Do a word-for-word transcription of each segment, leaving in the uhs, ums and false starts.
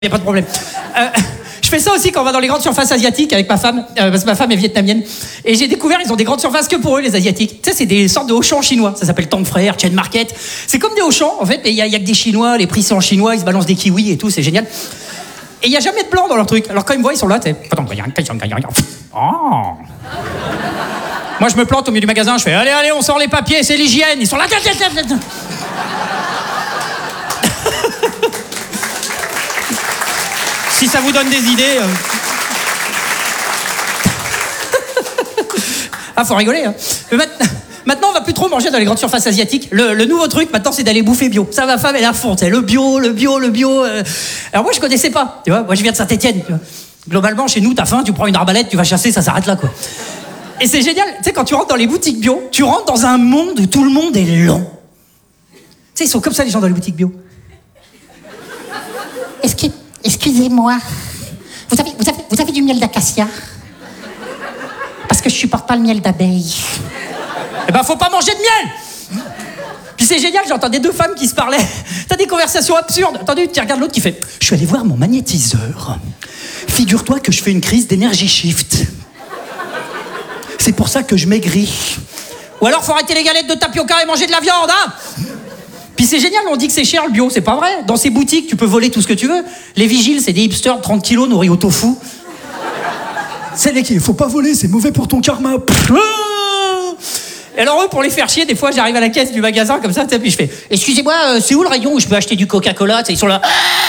y a pas de problème. Euh, je fais ça aussi quand on va dans les grandes surfaces asiatiques avec ma femme, euh, parce que ma femme est vietnamienne. Et j'ai découvert, ils ont des grandes surfaces que pour eux, les asiatiques. Tu sais, c'est des sortes de Auchan chinois. Ça s'appelle Tang Frères, Chain Market. C'est comme des Auchan, en fait, mais il y, y a que des Chinois, les prix sont en chinois, ils se balancent des kiwis et tout, c'est génial. Et il n'y a jamais de blanc dans leur truc. Alors quand ils me voient, ils sont là, tu sais. Oh. Moi, je me plante au milieu du magasin, je fais allez, allez, on sort les papiers, c'est l'hygiène. Ils sont là. Si ça vous donne des idées. Euh... ah, faut rigoler, hein. Mais maintenant, maintenant, on va plus trop manger dans les grandes surfaces asiatiques. Le, le nouveau truc, maintenant, c'est d'aller bouffer bio. Ça, ma femme, elle est à fond, tu sais, le bio, le bio, le bio. Euh... Alors moi, je connaissais pas, tu vois. Moi, je viens de Saint-Étienne, tu vois. Globalement, chez nous, t'as faim, tu prends une arbalète, tu vas chasser, ça s'arrête là, quoi. Et c'est génial, tu sais, quand tu rentres dans les boutiques bio, tu rentres dans un monde où tout le monde est lent. Tu sais, ils sont comme ça, les gens dans les boutiques bio. Est-ce que... Excusez-moi, vous avez, vous, avez, vous avez du miel d'acacia? Parce que je supporte pas le miel d'abeille. Eh ben, faut pas manger de miel. Puis c'est génial, j'entendais deux femmes qui se parlaient. T'as des conversations absurdes. Attendez, tu regardes l'autre qui fait « Je suis allé voir mon magnétiseur. Figure-toi que je fais une crise d'énergie shift. C'est pour ça que je maigris. Ou alors, faut arrêter les galettes de tapioca et manger de la viande, hein !» Puis c'est génial, on dit que c'est cher le bio, c'est pas vrai. Dans ces boutiques, tu peux voler tout ce que tu veux. Les vigiles, c'est des hipsters de trente kilos nourris au tofu. C'est les qui, faut pas voler, c'est mauvais pour ton karma. Et alors eux, pour les faire chier, des fois, j'arrive à la caisse du magasin comme ça, puis je fais « Excusez-moi, euh, c'est où le rayon où je peux acheter du Coca-Cola ?» Ils sont là.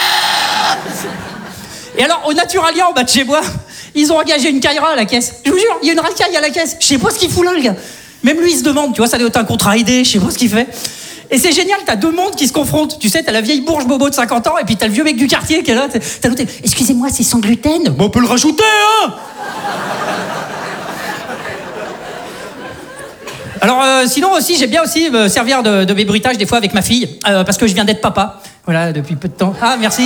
Et alors, au Naturalia, en bas de chez moi, ils ont engagé une caïra à la caisse. Je vous jure, il y a une racaille à la caisse. Je sais pas ce qu'il fout là, le gars. Même lui, il se demande, tu vois, ça doit être un contrat aidé, je sais pas ce qu'il fait. Et c'est génial, t'as deux mondes qui se confrontent. Tu sais, t'as la vieille bourge bobo de cinquante ans et puis t'as le vieux mec du quartier qui est là. T'as l'autre, excusez-moi, c'est sans gluten? Bon, on peut le rajouter, hein. Alors, euh, sinon aussi, j'aime bien aussi me servir de, de mes bruitages des fois avec ma fille, euh, parce que je viens d'être papa. Voilà, depuis peu de temps. Ah, merci.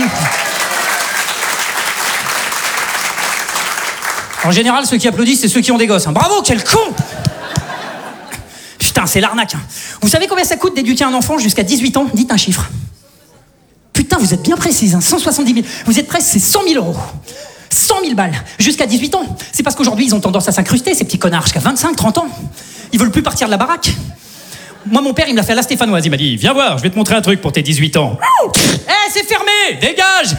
En général, ceux qui applaudissent, c'est ceux qui ont des gosses. Hein. Bravo, quel con! Putain, c'est l'arnaque. Hein. Vous savez combien ça coûte d'éduquer un enfant jusqu'à dix-huit ans? Dites un chiffre. Putain, vous êtes bien précise, hein. cent soixante-dix mille. Vous êtes prêts, c'est cent mille euros. cent mille balles, jusqu'à dix-huit ans. C'est parce qu'aujourd'hui, ils ont tendance à s'incruster, ces petits connards, jusqu'à vingt-cinq, trente ans. Ils veulent plus partir de la baraque. Moi, mon père, il me l'a fait à la stéphanoise. Il m'a dit, viens voir, je vais te montrer un truc pour tes dix-huit ans. Eh, hey, c'est fermé, dégage.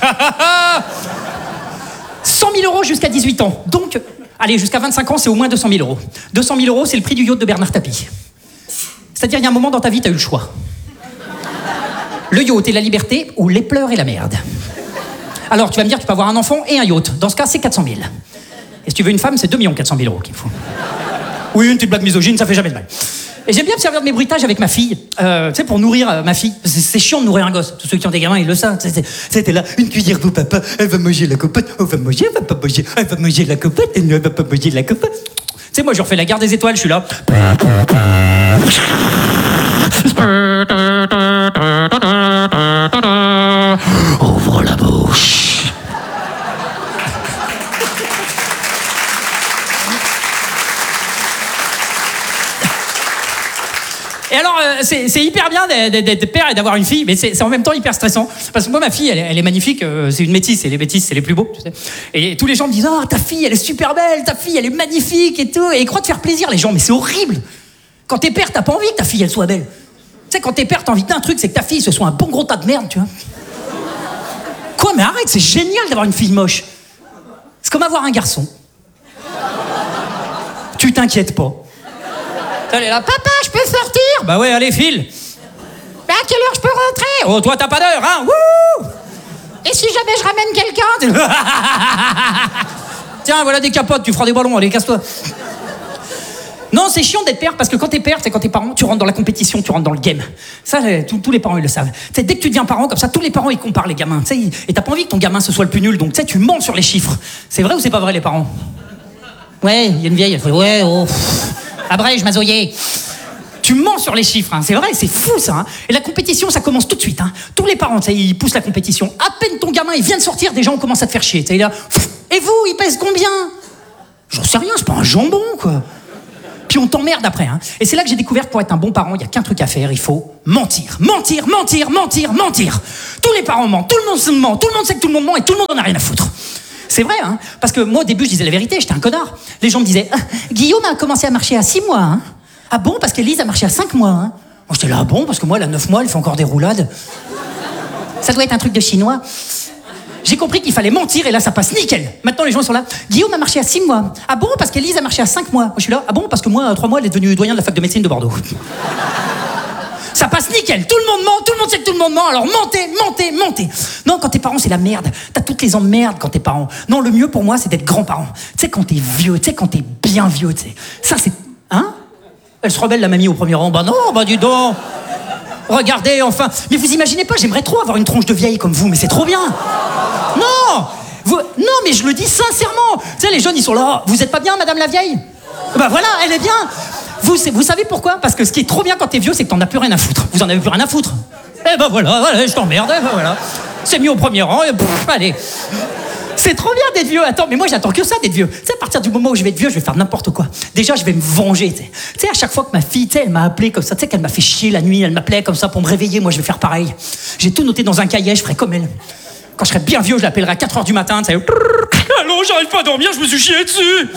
cent mille euros jusqu'à dix-huit ans. Donc, allez, jusqu'à vingt-cinq ans, c'est au moins deux cent mille euros. deux cent mille euros, c'est le prix du yacht de Bernard Tapie. C'est-à-dire, il y a un moment dans ta vie, t'as eu le choix. Le yacht et la liberté, ou les pleurs et la merde. Alors, tu vas me dire, tu peux avoir un enfant et un yacht. Dans ce cas, c'est quatre cent mille. Et si tu veux une femme, c'est deux millions quatre cent mille euros qu'il faut. Oui, une petite blague misogyne, ça fait jamais de mal. Et j'aime bien me servir de mes bruitages avec ma fille, euh, tu sais, pour nourrir euh, ma fille. C'est, c'est chiant de nourrir un gosse. Tous ceux qui ont des gamins, ils le savent. C'était là, une cuillère pour papa, elle va manger la copote, on va manger, elle va pas manger, elle va manger la copote, elle ne va pas manger la copote. Tu sais, moi, je refais la guerre des étoiles, je suis là. Ouvre la bouche. Et alors, euh, c'est, c'est hyper bien d'être, d'être père et d'avoir une fille, mais c'est, c'est en même temps hyper stressant. Parce que moi, ma fille, elle, elle est magnifique, euh, c'est une métisse, et les métisses, c'est les plus beaux, tu sais. Et tous les gens me disent, ah, oh, ta fille, elle est super belle, ta fille, elle est magnifique et tout. Et ils croient te faire plaisir, les gens, mais c'est horrible. Quand t'es père, t'as pas envie que ta fille, elle soit belle. Tu sais, quand t'es père, t'as envie d'un truc, c'est que ta fille, ce soit un bon gros tas de merde, tu vois. Quoi, mais arrête, c'est génial d'avoir une fille moche. C'est comme avoir un garçon. Tu t'inquiètes pas. Elle est là, papa, je peux sortir? Bah ouais, allez, file. Bah à quelle heure je peux rentrer? Oh, toi, t'as pas d'heure, hein? Wouh! Et si jamais je ramène quelqu'un? Tiens, voilà des capotes, tu feras des ballons, allez, casse-toi. Non, c'est chiant d'être père, parce que quand t'es père, c'est quand t'es parent, tu rentres dans la compétition, tu rentres dans le game. Ça, tous, tous les parents, ils le savent. T'sais, dès que tu deviens parent, comme ça, tous les parents, ils comparent les gamins. T'sais, et t'as pas envie que ton gamin, ce soit le plus nul, donc tu sais, tu mens sur les chiffres. C'est vrai ou c'est pas vrai, les parents? Ouais, il y a une vieille, elle fait, ouais, oh... Abrège, mazoyer. Tu mens sur les chiffres, hein. C'est vrai, c'est fou ça. Hein. Et la compétition, ça commence tout de suite. Hein. Tous les parents, ils poussent la compétition. À peine ton gamin, il vient de sortir, déjà on commence à te faire chier. Là, et vous, il pèse combien? J'en sais rien, c'est pas un jambon, quoi. Puis on t'emmerde après. Hein. Et c'est là que j'ai découvert que pour être un bon parent, il n'y a qu'un truc à faire, il faut mentir. Mentir, mentir, mentir, mentir. Tous les parents mentent, tout le monde se ment, tout le monde sait que tout le monde ment et tout le monde en a rien à foutre. C'est vrai, hein, parce que moi au début je disais la vérité, j'étais un connard. Les gens me disaient ah, Guillaume a commencé à marcher à six mois. Hein. Ah bon, parce qu'Élise a marché à cinq mois. Hein. Moi j'étais là, ah bon, parce que moi elle a neuf mois, elle fait encore des roulades. Ça doit être un truc de chinois. J'ai compris qu'il fallait mentir et là ça passe nickel. Maintenant les gens sont là. Guillaume a marché à six mois. Ah bon, parce qu'Élise a marché à cinq mois. Moi je suis là. Ah bon, parce que moi à trois mois elle est devenue doyen de la fac de médecine de Bordeaux. Ça passe nickel. Tout le monde ment, tout le monde sait que tout le monde ment. Alors mentez, mentez, mentez. Non, quand t'es parents c'est la merde. T'as toutes les emmerdes quand t'es parents. Non, le mieux pour moi c'est d'être grand-parent. Tu sais quand t'es vieux, tu sais quand t'es bien vieux, tu sais. Ça c'est, hein? Elle se rebelle la mamie au premier rang. Bah non, bah dis donc. Regardez, enfin. Mais vous imaginez pas, j'aimerais trop avoir une tronche de vieille comme vous, mais c'est trop bien. Non vous... Non, mais je le dis sincèrement. Tu sais, les jeunes, ils sont là. Vous êtes pas bien, madame la vieille? Bah voilà, elle est bien. Vous, vous savez pourquoi? Parce que ce qui est trop bien quand t'es vieux, c'est que t'en as plus rien à foutre. Vous en avez plus rien à foutre. Eh ben voilà, voilà je t'emmerde, eh ben voilà. C'est mis au premier rang, et pff, allez. C'est trop bien d'être vieux. Attends, mais moi j'attends que ça d'être vieux. Tu sais, à partir du moment où je vais être vieux, je vais faire n'importe quoi. Déjà, je vais me venger, tu sais. Tu sais, à chaque fois que ma fille, tu sais, elle m'a appelé comme ça, tu sais, qu'elle m'a fait chier la nuit, elle m'appelait comme ça pour me réveiller, moi je vais faire pareil. J'ai tout noté dans un cahier, je ferai comme elle. Quand je serai bien vieux, je l'appellerai à quatre heures du matin, tu sais. Allô, j'arrive pas à dormir, je me suis chié dessus.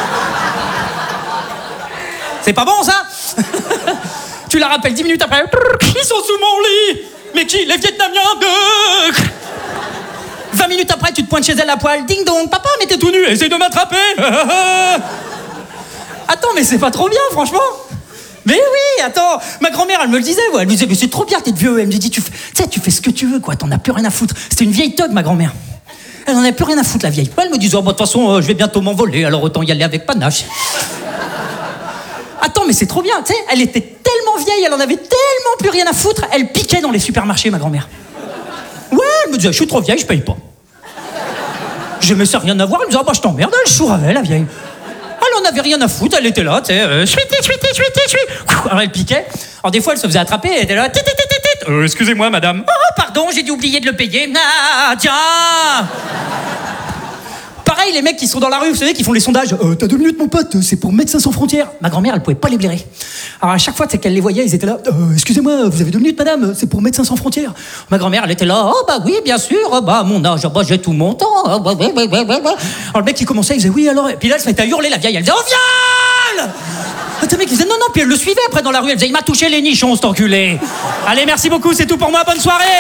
C'est pas bon ça? Tu la rappelles dix minutes après. Ils sont sous mon lit. Mais qui? Les Vietnamiens de... vingt minutes après, tu te pointes chez elle à poil. Ding dong, papa, mais t'es tout nu, essaye de m'attraper. Attends, mais c'est pas trop bien, franchement. Mais oui, attends, ma grand-mère, elle me le disait, ouais. Elle me disait, mais c'est trop bien d'être vieux. Elle me dit, tu fais, tu sais, tu fais ce que tu veux, quoi. T'en as plus rien à foutre. C'était une vieille thug, ma grand-mère. Elle en avait plus rien à foutre, la vieille. Elle me disait, oh, bah, de toute façon, euh, je vais bientôt m'envoler, alors autant y aller avec panache. Attends, mais c'est trop bien, tu sais, elle était tellement vieille, elle en avait tellement plus rien à foutre, elle piquait dans les supermarchés, ma grand-mère. Ouais, elle me disait, je suis trop vieille, je paye pas. Je me sais rien à voir, elle me disait, ah bah je t'emmerde, elle chouravait, la vieille. Elle en avait rien à foutre, elle était là, tu sais, euh, chuiti, chuiti, chuiti, chuiti. Alors elle piquait, alors des fois elle se faisait attraper, elle était là, tit, tit, tit, tit. Euh, excusez-moi madame. Oh pardon, j'ai dû oublier de le payer. Ah, tiens. Pareil, les mecs qui sont dans la rue, vous savez, qui font les sondages. Euh, t'as deux minutes, mon pote, c'est pour Médecins sans frontières. Ma grand-mère, elle pouvait pas les blairer. Alors à chaque fois, c'est qu'elle les voyait, ils étaient là. Euh, excusez-moi, vous avez deux minutes, madame, c'est pour Médecins sans frontières. Ma grand-mère, elle était là. Oh bah oui, bien sûr. Oh, bah à mon âge, oh, bah j'ai tout mon temps. Oh, bah, bah, bah, bah, bah. Alors le mec qui commençait, il faisait oui alors. Et puis là, elle se mettait à hurler, la vieille. Elle disait oh viol. Le mec, il disait non non. Puis elle le suivait après dans la rue. Elle disait il m'a touché les nichons, cet enculé. Allez, merci beaucoup, c'est tout pour moi. Bonne soirée.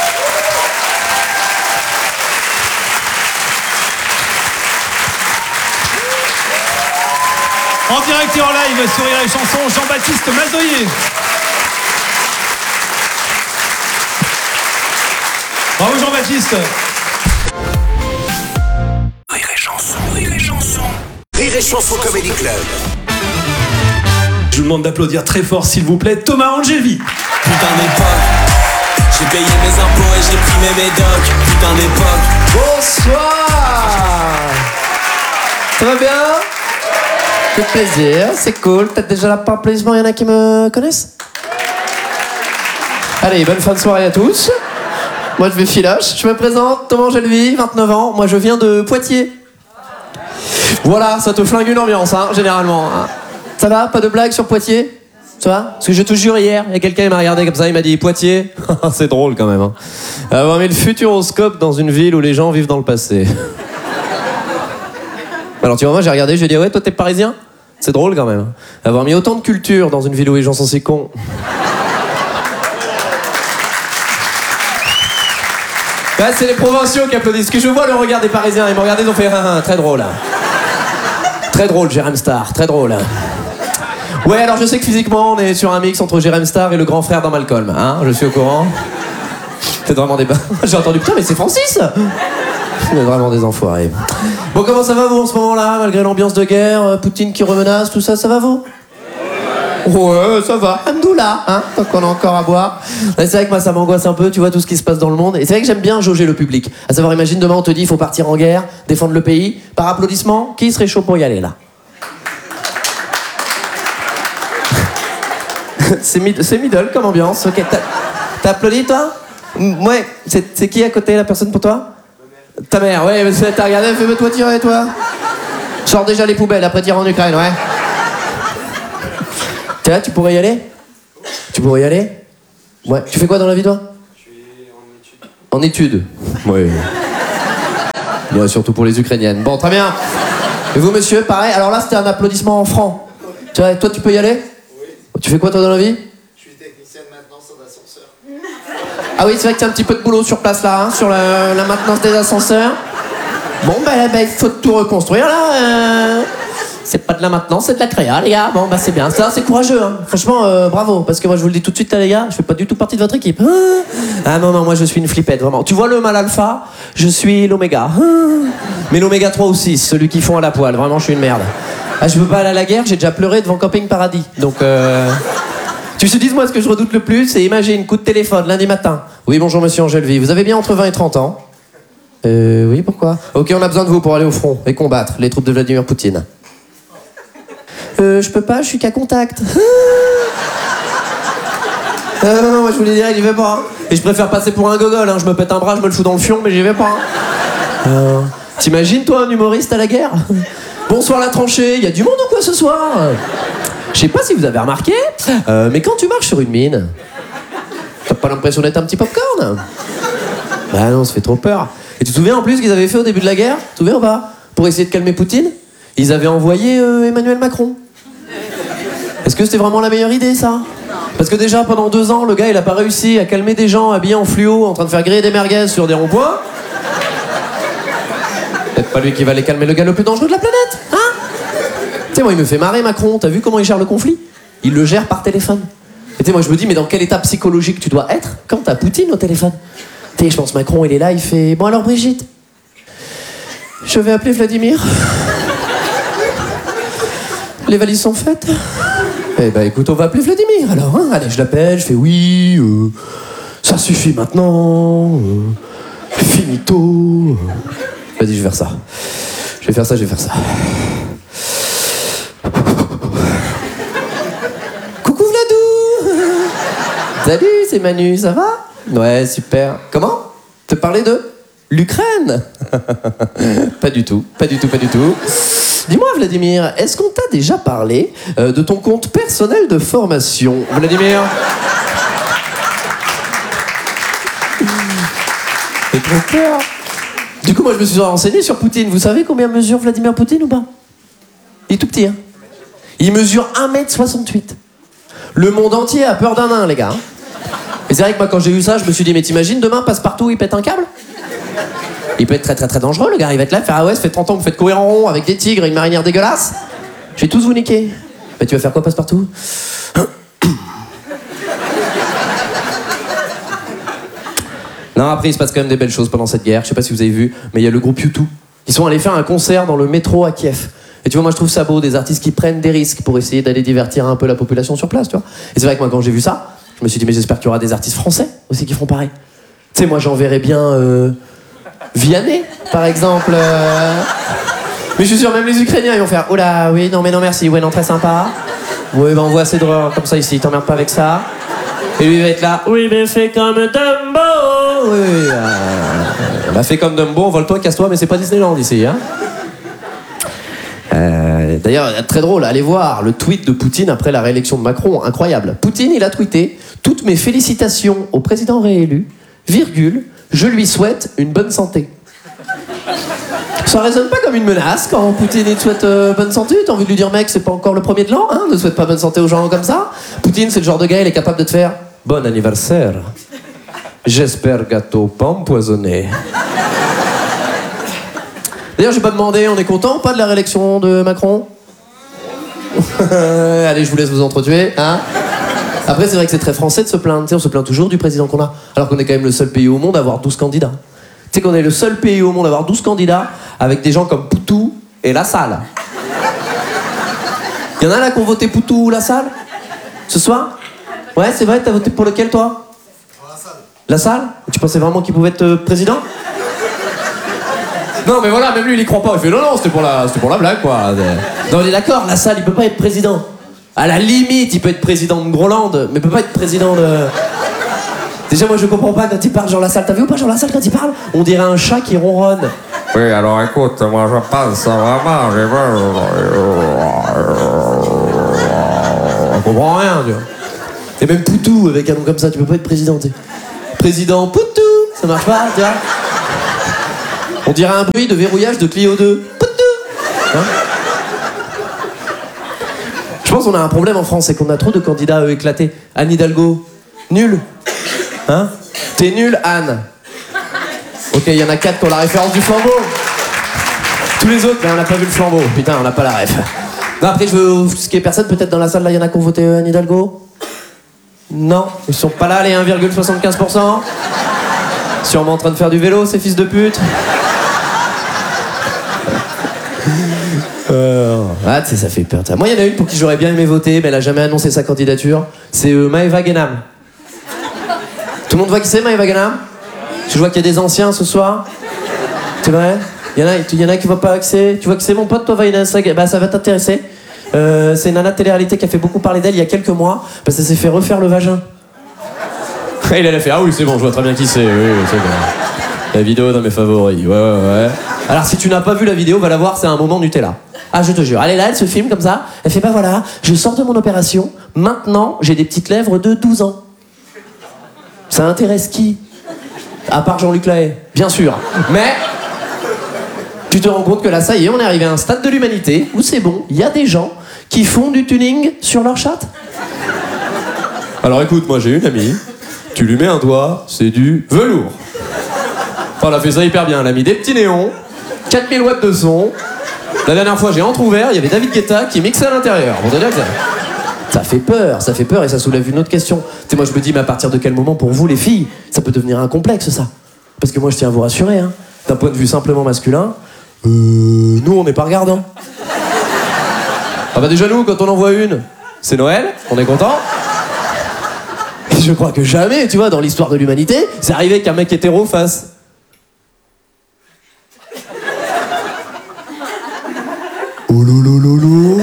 En direct et en live sur Rire et Chanson, Jean-Baptiste Mazoyer. Bravo Jean-Baptiste. Rire et Chanson, Rire et Chanson. Rire et Chanson Comedy Club. Je vous demande d'applaudir très fort s'il vous plaît Thomas Angévi. Putain d'époque, j'ai payé mes impôts et j'ai pris mes médocs. Putain d'époque. Bonsoir. Ça va bien? Ça fait plaisir, c'est cool. Peut-être déjà là par applaudissement, il y en a qui me connaissent? Allez, bonne fin de soirée à tous. Moi je vais filoche. Je me présente, Thomas Angévi, vingt-neuf ans. Moi je viens de Poitiers. Voilà, ça te flingue une ambiance, hein, généralement. Hein. Ça va? Pas de blague sur Poitiers? Ça va? Parce que je te jure, hier, il y a quelqu'un qui m'a regardé comme ça, il m'a dit Poitiers. C'est drôle quand même. Hein. Avoir mis le futuroscope dans une ville où les gens vivent dans le passé. Alors tu vois, moi j'ai regardé, je lui ai dit ouais, toi t'es parisien? C'est drôle quand même. Avoir mis autant de culture dans une ville où les gens sont si cons. Bah, c'est les provinciaux qui applaudissent. Que je vois le regard des parisiens, ils m'ont regardé, ils ont fait ah, ah, très drôle. Très drôle, Jérém Star, très drôle. Ouais, alors je sais que physiquement on est sur un mix entre Jérém Star et le grand frère dans Malcolm, hein, je suis au courant. C'est vraiment des... J'ai entendu putain mais c'est Francis. On est vraiment des enfoirés. Bon, comment ça va vous en ce moment-là, malgré l'ambiance de guerre, Poutine qui remenace, tout ça, ça va vous? Ouais, ça va. Hamdoullah, hein, tant qu'on a encore à boire. Ouais, c'est vrai que moi, ça m'angoisse un peu, tu vois, tout ce qui se passe dans le monde. Et c'est vrai que j'aime bien jauger le public. À savoir, imagine, demain, on te dit, il faut partir en guerre, défendre le pays. Par applaudissement, qui serait chaud pour y aller, là? c'est, mid- c'est middle comme ambiance. Ok, t'as, t'as applaudi, toi? Ouais, c'est, c'est qui à côté, la personne pour toi? Ta mère, ouais, mais t'as regardé, fais-moi toi tirer, toi. Sors déjà les poubelles, après tire en Ukraine, ouais. Tiens, tu pourrais y aller? Tu pourrais y aller? Ouais. Tu fais quoi dans la vie, toi? Je suis en études. En études? Oui. Ouais, surtout pour les Ukrainiennes. Bon, très bien. Et vous, monsieur, pareil? Alors là, c'était un applaudissement en franc. Tu vois, toi, tu peux y aller? Oui. Tu fais quoi, toi, dans la vie? Je suis technicien de maintenance d'ascenseur. Ah oui, c'est vrai que tu as un petit peu de boulot sur place, là, hein, sur la, la maintenance des ascenseurs. Bon, ben, bah, il faut tout reconstruire, là. Euh... C'est pas de la maintenance, c'est de la créa, les gars. Bon, bah, c'est bien. Ça, c'est courageux, hein. Franchement, euh, bravo. Parce que moi, je vous le dis tout de suite, là, les gars, je fais pas du tout partie de votre équipe. Ah non, non, moi, je suis une flippette, vraiment. Tu vois le mal alpha? Je suis l'oméga. Mais l'oméga trois ou six, celui qui fond à la poêle. Vraiment, je suis une merde. Ah, je peux pas aller à la guerre, j'ai déjà pleuré devant Camping Paradis. Donc, euh... tu te dis, moi, ce que je redoute le plus, c'est imagine, coup de téléphone, lundi matin. Oui, bonjour, monsieur Angelvi. Vous avez bien entre vingt et trente ans? Euh, oui, pourquoi? Ok, on a besoin de vous pour aller au front et combattre les troupes de Vladimir Poutine. Euh, je peux pas, je suis qu'à contact. euh, non, non, moi je vous le dirais, j'y vais pas. Hein. Et je préfère passer pour un gogol, hein. Je me pète un bras, je me le fous dans le fion, mais j'y vais pas. Hein. Euh, T'imagines, toi, un humoriste à la guerre? Bonsoir la tranchée, y a du monde ou quoi ce soir? Je sais pas si vous avez remarqué, euh, mais quand tu marches sur une mine, t'as pas l'impression d'être un petit popcorn? Bah non, ça fait trop peur. Et tu te souviens en plus qu'ils avaient fait au début de la guerre? Tu te souviens ou pas? Pour essayer de calmer Poutine, ils avaient envoyé euh, Emmanuel Macron. Est-ce que c'était vraiment la meilleure idée, ça? Parce que déjà, pendant deux ans, le gars, il a pas réussi à calmer des gens habillés en fluo, en train de faire griller des merguez sur des ronds-points. Peut-être pas lui qui va les calmer, le gars le plus dangereux de la planète, hein? Tu sais, moi, il me fait marrer, Macron. T'as vu comment il gère le conflit? Il le gère par téléphone. Et tu sais, moi, je me dis, mais dans quel état psychologique tu dois être quand t'as Poutine au téléphone? Tu sais, je pense Macron, il est là, il fait... Bon, alors, Brigitte, je vais appeler Vladimir. Les valises sont faites? Eh ben, écoute, on va appeler Vladimir, alors, hein? Allez, je l'appelle, je fais oui, euh, ça suffit maintenant, euh, finito. Euh. Vas-y, je vais faire ça. Je vais faire ça, je vais faire ça. Coucou Vladou. Salut, c'est Manu, ça va? Ouais, super. Comment? Te parler de l'Ukraine? Pas du tout, pas du tout, pas du tout. Dis-moi, Vladimir, est-ce qu'on t'a déjà parlé euh, de ton compte personnel de formation? Vladimir? J'ai trop peur. Du coup, moi, je me suis renseigné sur Poutine. Vous savez combien mesure Vladimir Poutine ou pas? Il est tout petit, hein? Il mesure un mètre soixante-huit. Le monde entier a peur d'un nain, les gars. Hein. Et c'est vrai que moi, quand j'ai vu ça, je me suis dit, mais t'imagines, demain, Passepartout, il pète un câble? Il peut être très très très dangereux, le gars. Il va être là, faire ah ouais, ça fait trente ans que vous faites courir en rond avec des tigres et une marinière dégueulasse. Je vais tous vous niquer. Mais tu vas faire quoi, Passepartout? Non, après, il se passe quand même des belles choses pendant cette guerre. Je sais pas si vous avez vu, mais il y a le groupe U deux. Ils sont allés faire un concert dans le métro à Kiev. Et tu vois, moi, je trouve ça beau, des artistes qui prennent des risques pour essayer d'aller divertir un peu la population sur place, tu vois. Et c'est vrai que moi, quand j'ai vu ça, je me suis dit, mais j'espère qu'il y aura des artistes français aussi qui feront pareil. Tu sais, moi, j'en verrais bien... Euh... Vianney, par exemple. Euh... Mais je suis sûr, même les Ukrainiens, ils vont faire « Oh là, oui, non, mais non, merci, ouais, non, très sympa. Oui, ben on voit assez de comme ça ici, t'emmerdes pas avec ça. » Et lui, il va être là « Oui, mais fais comme Dumbo. » Oui, oui, euh... bah, fais comme Dumbo, vole-toi, casse-toi, mais c'est pas Disneyland ici, hein. Euh, D'ailleurs, très drôle, allez voir le tweet de Poutine après la réélection de Macron, incroyable. Poutine, il a tweeté « Toutes mes félicitations au président réélu, virgule, je lui souhaite une bonne santé. » Ça résonne pas comme une menace quand Poutine il te souhaite euh, bonne santé. T'as envie de lui dire, mec, c'est pas encore le premier de l'an, hein, ne souhaite pas bonne santé aux gens comme ça. Poutine, c'est le genre de gars, il est capable de te faire bon anniversaire. J'espère gâteau pas empoisonné. D'ailleurs, j'ai pas demandé, on est content ou pas de la réélection de Macron? Allez, je vous laisse vous entretuer, hein. Après, c'est vrai que c'est très français de se plaindre. T'sais, on se plaint toujours du président qu'on a, alors qu'on est quand même le seul pays au monde à avoir douze candidats. Tu sais qu'on est le seul pays au monde à avoir douze candidats avec des gens comme Poutou et Lassalle. Il y en a là qui ont voté Poutou ou Lassalle ce soir? Ouais, c'est vrai, t'as voté pour lequel, toi? Pour Lassalle. Lassalle? Tu pensais vraiment qu'il pouvait être euh, président? Non, mais voilà, même lui, il y croit pas. Il fait non, non, c'était pour la, c'était pour la blague, quoi. Non, on est d'accord, Lassalle, il peut pas être président. À la limite, il peut être président de Groenland, mais il peut pas être président de... Déjà, moi, je comprends pas quand il parle Jean Lassalle. T'as vu ou pas Jean Lassalle quand il parle? On dirait un chat qui ronronne. Oui, alors écoute, moi je pense vraiment... On comprend rien, tu vois. Et même Poutou, avec un nom comme ça, tu peux pas être président, tu sais. Président Poutou, ça marche pas, tu vois. On dirait un bruit de verrouillage de Clio deux. Poutou, hein. Je pense qu'on a un problème en France, c'est qu'on a trop de candidats euh, éclatés. Anne Hidalgo, nul. Hein? T'es nul, Anne. Ok, il y en a quatre qui ont la référence du flambeau. Tous les autres, ben on n'a pas vu le flambeau. Putain, on n'a pas la ref. Non, après, je veux ce qui est personne, peut-être dans la salle, là, il y en a qui ont voté euh, Anne Hidalgo. Non, ils sont pas là, les un virgule soixante-quinze pour cent. Sûrement en train de faire du vélo, ces fils de pute. Euh... Ah, tu sais, ça fait peur. Moi, il y en a une pour qui j'aurais bien aimé voter, mais elle a jamais annoncé sa candidature. C'est euh, Maëva Guénam. Tout le monde voit qui c'est, Maëva Guénam? Je vois qu'il y a des anciens ce soir. C'est vrai? Il y en a, il y en a qui voient pas qui c'est. Tu vois que c'est mon pote, toi, Vanessa? Bah, ça va t'intéresser. Euh, c'est une nana de télé-réalité qui a fait beaucoup parler d'elle il y a quelques mois, parce qu'elle s'est fait refaire le vagin. Et il a fait, ah oui, c'est bon, je vois très bien qui c'est. Oui, oui, c'est bon. La vidéo dans mes favoris. Ouais, ouais, ouais. Alors, si tu n'as pas vu la vidéo, va la voir, c'est un moment Nutella. Ah, je te jure. Elle est là, elle se filme comme ça. Elle fait, bah voilà, je sors de mon opération. Maintenant, j'ai des petites lèvres de douze ans. Ça intéresse qui? À part Jean-Luc Lahaye, bien sûr. Mais tu te rends compte que là, ça y est, on est arrivé à un stade de l'humanité où c'est bon, il y a des gens qui font du tuning sur leur chatte. Alors écoute, moi j'ai une amie, tu lui mets un doigt, c'est du velours. Enfin, elle a fait ça hyper bien, elle a mis des petits néons, quatre mille watts de son. La dernière fois, j'ai entrouvert, il y avait David Guetta qui mixait à l'intérieur. Bon, déjà que ça... ça fait peur, ça fait peur et ça soulève une autre question. Tu sais, moi je me dis, mais à partir de quel moment, pour vous les filles, ça peut devenir un complexe, ça? Parce que moi, je tiens à vous rassurer, hein. D'un point de vue simplement masculin, euh, nous, on n'est pas regardants. Ah bah déjà, nous, quand on en voit une, c'est Noël, on est content. Et je crois que jamais, tu vois, dans l'histoire de l'humanité, c'est arrivé qu'un mec hétéro fasse... Oh lolo.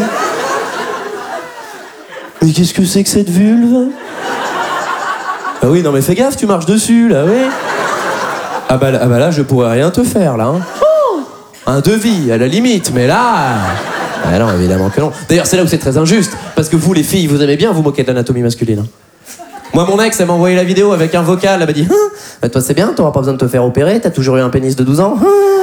Mais qu'est-ce que c'est que cette vulve? Ah oui, non mais fais gaffe, tu marches dessus, là, oui. Ah bah, ah bah là, je pourrais rien te faire, là. Hein. Oh, un devis, à la limite, mais là... Ah non, évidemment que non. D'ailleurs, c'est là où c'est très injuste, parce que vous, les filles, vous aimez bien vous moquer de l'anatomie masculine. Hein. Moi, mon ex, elle m'a envoyé la vidéo avec un vocal, elle m'a dit hein, bah, toi, c'est bien, t'auras pas besoin de te faire opérer, t'as toujours eu un pénis de douze ans. Hein.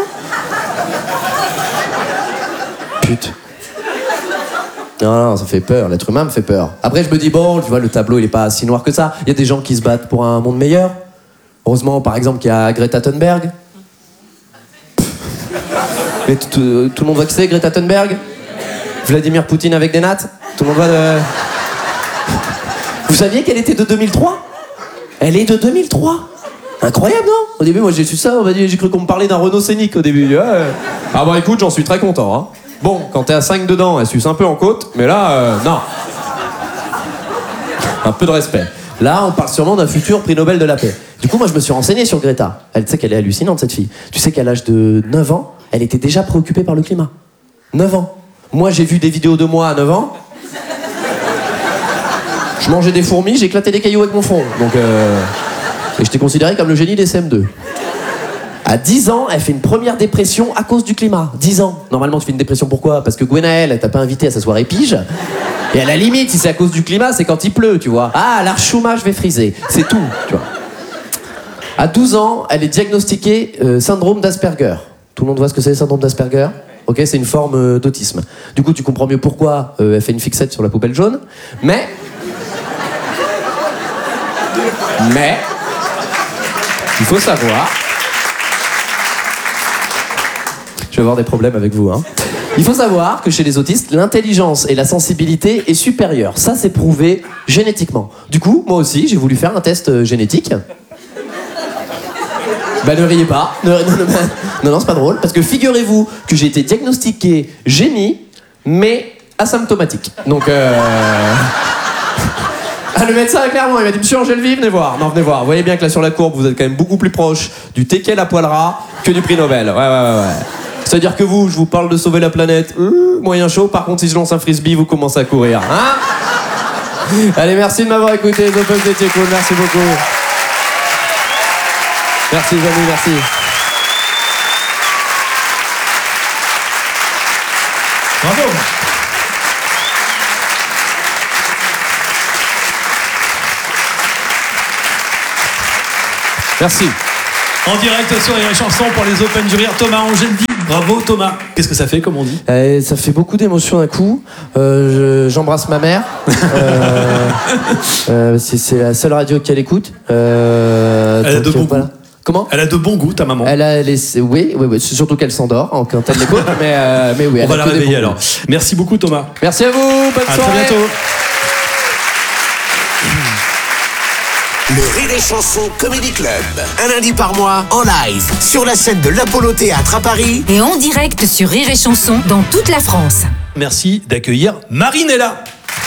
Pute. Non, non, ça fait peur, l'être humain me fait peur. Après, je me dis, bon, tu vois, le tableau, il est pas si noir que ça. Il y a des gens qui se battent pour un monde meilleur. Heureusement, par exemple, qu'il y a Greta Thunberg. Mais tout le monde voit qui c'est, Greta Thunberg? Vladimir Poutine avec des nattes? Tout le monde voit de... Vous saviez qu'elle était de deux mille trois? Elle est de deux mille trois. Incroyable, non? Au début, moi, j'ai su ça, on m'a dit, j'ai cru qu'on me parlait d'un Renault Scénic au début. Ouais. Ah bah écoute, j'en suis très content, hein. Bon, quand t'es à cinq dedans, elle suce un peu en côte, mais là, euh, non. Un peu de respect. Là, on parle sûrement d'un futur prix Nobel de la paix. Du coup, moi, je me suis renseigné sur Greta. Elle, tu sais qu'elle est hallucinante, cette fille. Tu sais qu'à l'âge de neuf ans, elle était déjà préoccupée par le climat. neuf ans. Moi, j'ai vu des vidéos de moi à neuf ans. Je mangeais des fourmis, j'éclatais des cailloux avec mon front. Donc, euh... Et j'étais considéré comme le génie des C M deux. À dix ans, elle fait une première dépression à cause du climat. dix ans. Normalement, tu fais une dépression pourquoi? Parce que Gwenaëlle, elle t'a pas invité à sa soirée pige. Et à la limite, si c'est à cause du climat, c'est quand il pleut, tu vois. Ah, l'archouma, je vais friser. C'est tout, tu vois. À douze ans, elle est diagnostiquée euh, syndrome d'Asperger. Tout le monde voit ce que c'est, le syndrome d'Asperger? Ok, c'est une forme euh, d'autisme. Du coup, tu comprends mieux pourquoi euh, elle fait une fixette sur la poubelle jaune. Mais... Mais... Il faut savoir... Je vais avoir des problèmes avec vous, hein. Il faut savoir que chez les autistes, l'intelligence et la sensibilité est supérieure. Ça, c'est prouvé génétiquement. Du coup, moi aussi, j'ai voulu faire un test euh, génétique. Bah ne riez pas. Ne, non, non, non, non c'est pas drôle. Parce que figurez-vous que j'ai été diagnostiqué génie, mais asymptomatique. Donc, euh... Ah, le médecin, clairement, il m'a dit, monsieur Angèle-Vie, venez voir. Non, venez voir. Vous voyez bien que là, sur la courbe, vous êtes quand même beaucoup plus proche du teckel à poil ras que du prix Nobel. Ouais, ouais, ouais, ouais. C'est-à-dire que vous, je vous parle de sauver la planète, euh, moyen chaud. Par contre, si je lance un frisbee, vous commencez à courir. Hein? Allez, merci de m'avoir écouté. The Puff, c'était cool. Merci beaucoup. Merci, les amis, merci. Bravo. Merci. En direct sur Rire et Chanson pour les Open du Rire, Thomas Angeldy. Bravo Thomas. Qu'est-ce que ça fait, comme on dit? Euh, ça fait beaucoup d'émotions d'un coup. Euh, je- j'embrasse ma mère. Euh, euh, c'est, c'est la seule radio qu'elle écoute. Euh, Elle a de donc, bons euh, voilà. goûts. Comment? Elle a de bons goûts, ta maman. Elle a, elle est- oui, oui, oui, c'est surtout qu'elle s'endort hein, quand elle l'écoute, mais, euh, mais oui. On elle va a la que des réveiller bons alors. goûts. Merci beaucoup Thomas. Merci à vous, bonne À soirée. très bientôt. Le Rire et Chanson Comedy Club. Un lundi par mois, en live, sur la scène de l'Apollo Théâtre à Paris. Et en direct sur Rire et Chanson dans toute la France. Merci d'accueillir Marinella.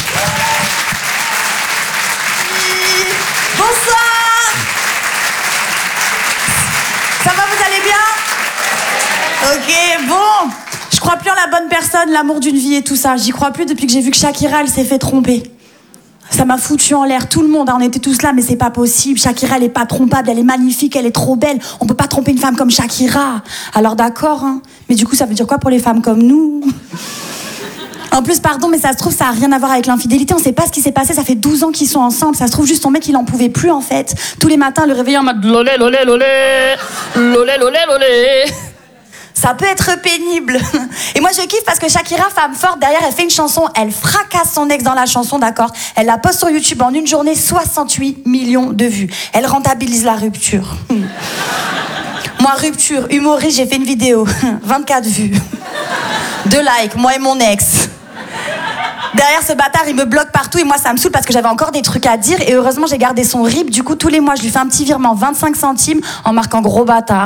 Bonsoir. Ça va, vous allez bien? Ok, bon. Je crois plus en la bonne personne, l'amour d'une vie et tout ça. J'y crois plus depuis que j'ai vu que Shakira, elle s'est fait tromper. Ça m'a foutu en l'air, tout le monde, hein, on était tous là, mais c'est pas possible. Shakira, elle est pas trompable, elle est magnifique, elle est trop belle. On peut pas tromper une femme comme Shakira. Alors d'accord, hein, mais du coup, ça veut dire quoi pour les femmes comme nous? En plus, pardon, mais ça se trouve, ça a rien à voir avec l'infidélité. On sait pas ce qui s'est passé, ça fait douze ans qu'ils sont ensemble. Ça se trouve, juste son mec, il en pouvait plus, en fait. Tous les matins, le réveiller en mode lolé, lolé, lolé, lolé, lolé, lolé. Ça peut être pénible. Et moi, je kiffe parce que Shakira, femme forte, derrière, elle fait une chanson, elle fracasse son ex dans la chanson, d'accord? Elle la poste sur YouTube en une journée, soixante-huit millions de vues. Elle rentabilise la rupture. Moi, rupture, humoriste, j'ai fait une vidéo, vingt-quatre vues. Deux likes, moi et mon ex. Derrière, ce bâtard, il me bloque partout et moi, ça me saoule parce que j'avais encore des trucs à dire. Et heureusement, j'ai gardé son R I P. Du coup, tous les mois, je lui fais un petit virement, vingt-cinq centimes, en marquant gros bâtard.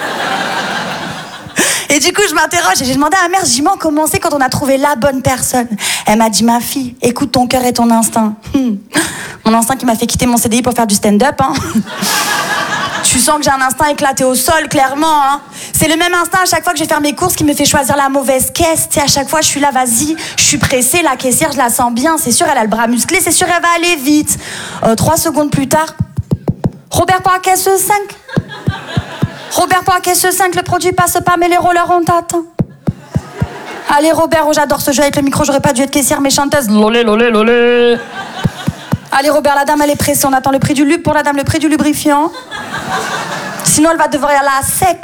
Et du coup, je m'interroge et j'ai demandé à ma mère, j'ai dit, maman, comment c'est quand on a trouvé la bonne personne? Elle m'a dit, ma fille, écoute ton cœur et ton instinct. Hmm. Mon instinct qui m'a fait quitter mon C D I pour faire du stand-up, hein. Tu sens que j'ai un instinct éclaté au sol, clairement, hein. C'est le même instinct à chaque fois que je vais faire mes courses qui me fait choisir la mauvaise caisse. Tu sais, à chaque fois, je suis là, vas-y, je suis pressée, la caissière, je la sens bien. C'est sûr, elle a le bras musclé, c'est sûr, elle va aller vite. Euh, trois secondes plus tard, Robert pour la caisse cinq. Robert pour la caisse cinq, le produit passe pas, mais les rollers on t'attend. Allez Robert, oh, j'adore ce jeu avec le micro, j'aurais pas dû être caissière mais chanteuse. Lolé, lolé, lolé. Allez Robert, la dame elle est pressée, on attend le prix du lube pour la dame, le prix du lubrifiant. Sinon elle va devoir y aller à sec.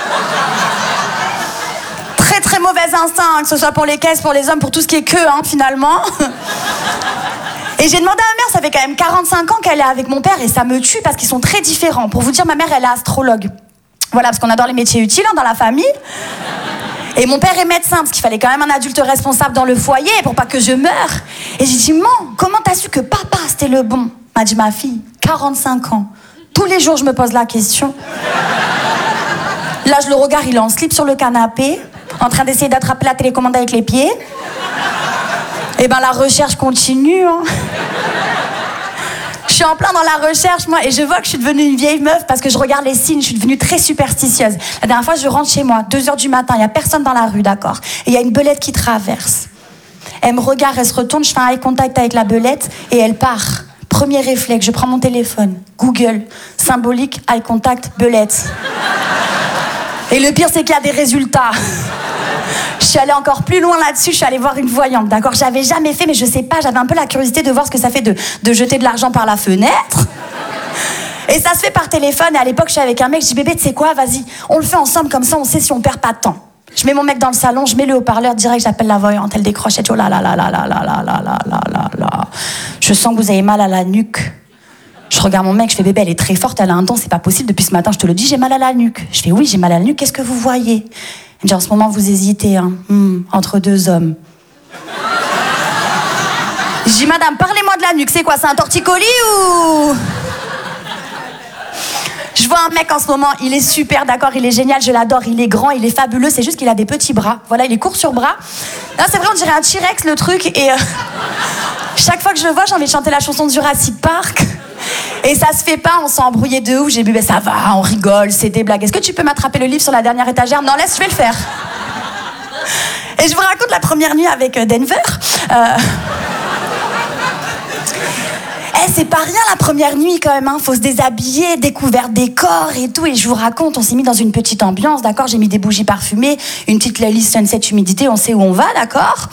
Très très mauvais instinct, hein, que ce soit pour les caisses, pour les hommes, pour tout ce qui est queue, hein, finalement. Et j'ai demandé à ma mère, ça fait quand même quarante-cinq ans qu'elle est avec mon père et ça me tue parce qu'ils sont très différents. Pour vous dire, ma mère elle est astrologue. Voilà, parce qu'on adore les métiers utiles hein, dans la famille. Et mon père est médecin, parce qu'il fallait quand même un adulte responsable dans le foyer pour pas que je meure. Et j'ai dit, maman, comment t'as su que papa c'était le bon? M'a dit, ma fille, quarante-cinq ans. Tous les jours, je me pose la question. Là, je le regarde, il est en slip sur le canapé, en train d'essayer d'attraper la télécommande avec les pieds. Et ben, la recherche continue, hein. Je suis en plein dans la recherche, moi, et je vois que je suis devenue une vieille meuf parce que je regarde les signes, je suis devenue très superstitieuse. La dernière fois, je rentre chez moi, deux heures du matin, il n'y a personne dans la rue, d'accord? Et il y a une belette qui traverse. Elle me regarde, elle se retourne, je fais un eye contact avec la belette et elle part. Premier réflexe, je prends mon téléphone, Google, symbolique, eye contact, belette. Et le pire, c'est qu'il y a des résultats. Je suis allée encore plus loin là-dessus, je suis allée voir une voyante, d'accord? J'avais jamais fait, mais je sais pas, j'avais un peu la curiosité de voir ce que ça fait de, de jeter de l'argent par la fenêtre. Et ça se fait par téléphone, et à l'époque, je suis avec un mec, je dis, bébé, tu sais quoi, vas-y, on le fait ensemble, comme ça, on sait si on perd pas de temps. Je mets mon mec dans le salon, je mets le haut-parleur, direct, j'appelle la voyante, elle décroche, elle dit, oh là là là là là là là là là là là là. Je sens que vous avez mal à la nuque. Je regarde mon mec, je fais, bébé, elle est très forte, elle a un don, c'est pas possible, depuis ce matin, je te le dis, j'ai mal à la nuque. Je fais, oui, j'ai mal à la nuque, qu'est-ce que vous voyez? Elle me dit, en ce moment, vous hésitez, hein, hmm, entre deux hommes. Je dis, madame, parlez-moi de la nuque, c'est quoi, c'est un torticolis ou... Je vois un mec en ce moment, il est super, d'accord, il est génial, je l'adore, il est grand, il est fabuleux, c'est juste qu'il a des petits bras. Voilà, il est court sur bras. Là, c'est vrai, on dirait un T-Rex, le truc, et... Euh, chaque fois que je le vois, j'ai envie de chanter la chanson de Jurassic Park. Et ça se fait pas, on s'est embrouillé de ouf. J'ai dit, ben ça va, on rigole, c'est des blagues. Est-ce que tu peux m'attraper le livre sur la dernière étagère? Non, laisse, je vais le faire. Et je vous raconte la première nuit avec Denver. Euh... Eh, c'est pas rien la première nuit quand même, hein. Faut se déshabiller, découverte des corps et tout. Et je vous raconte, on s'est mis dans une petite ambiance, d'accord? J'ai mis des bougies parfumées, une petite playlist Sunset Humidité, on sait où on va, d'accord?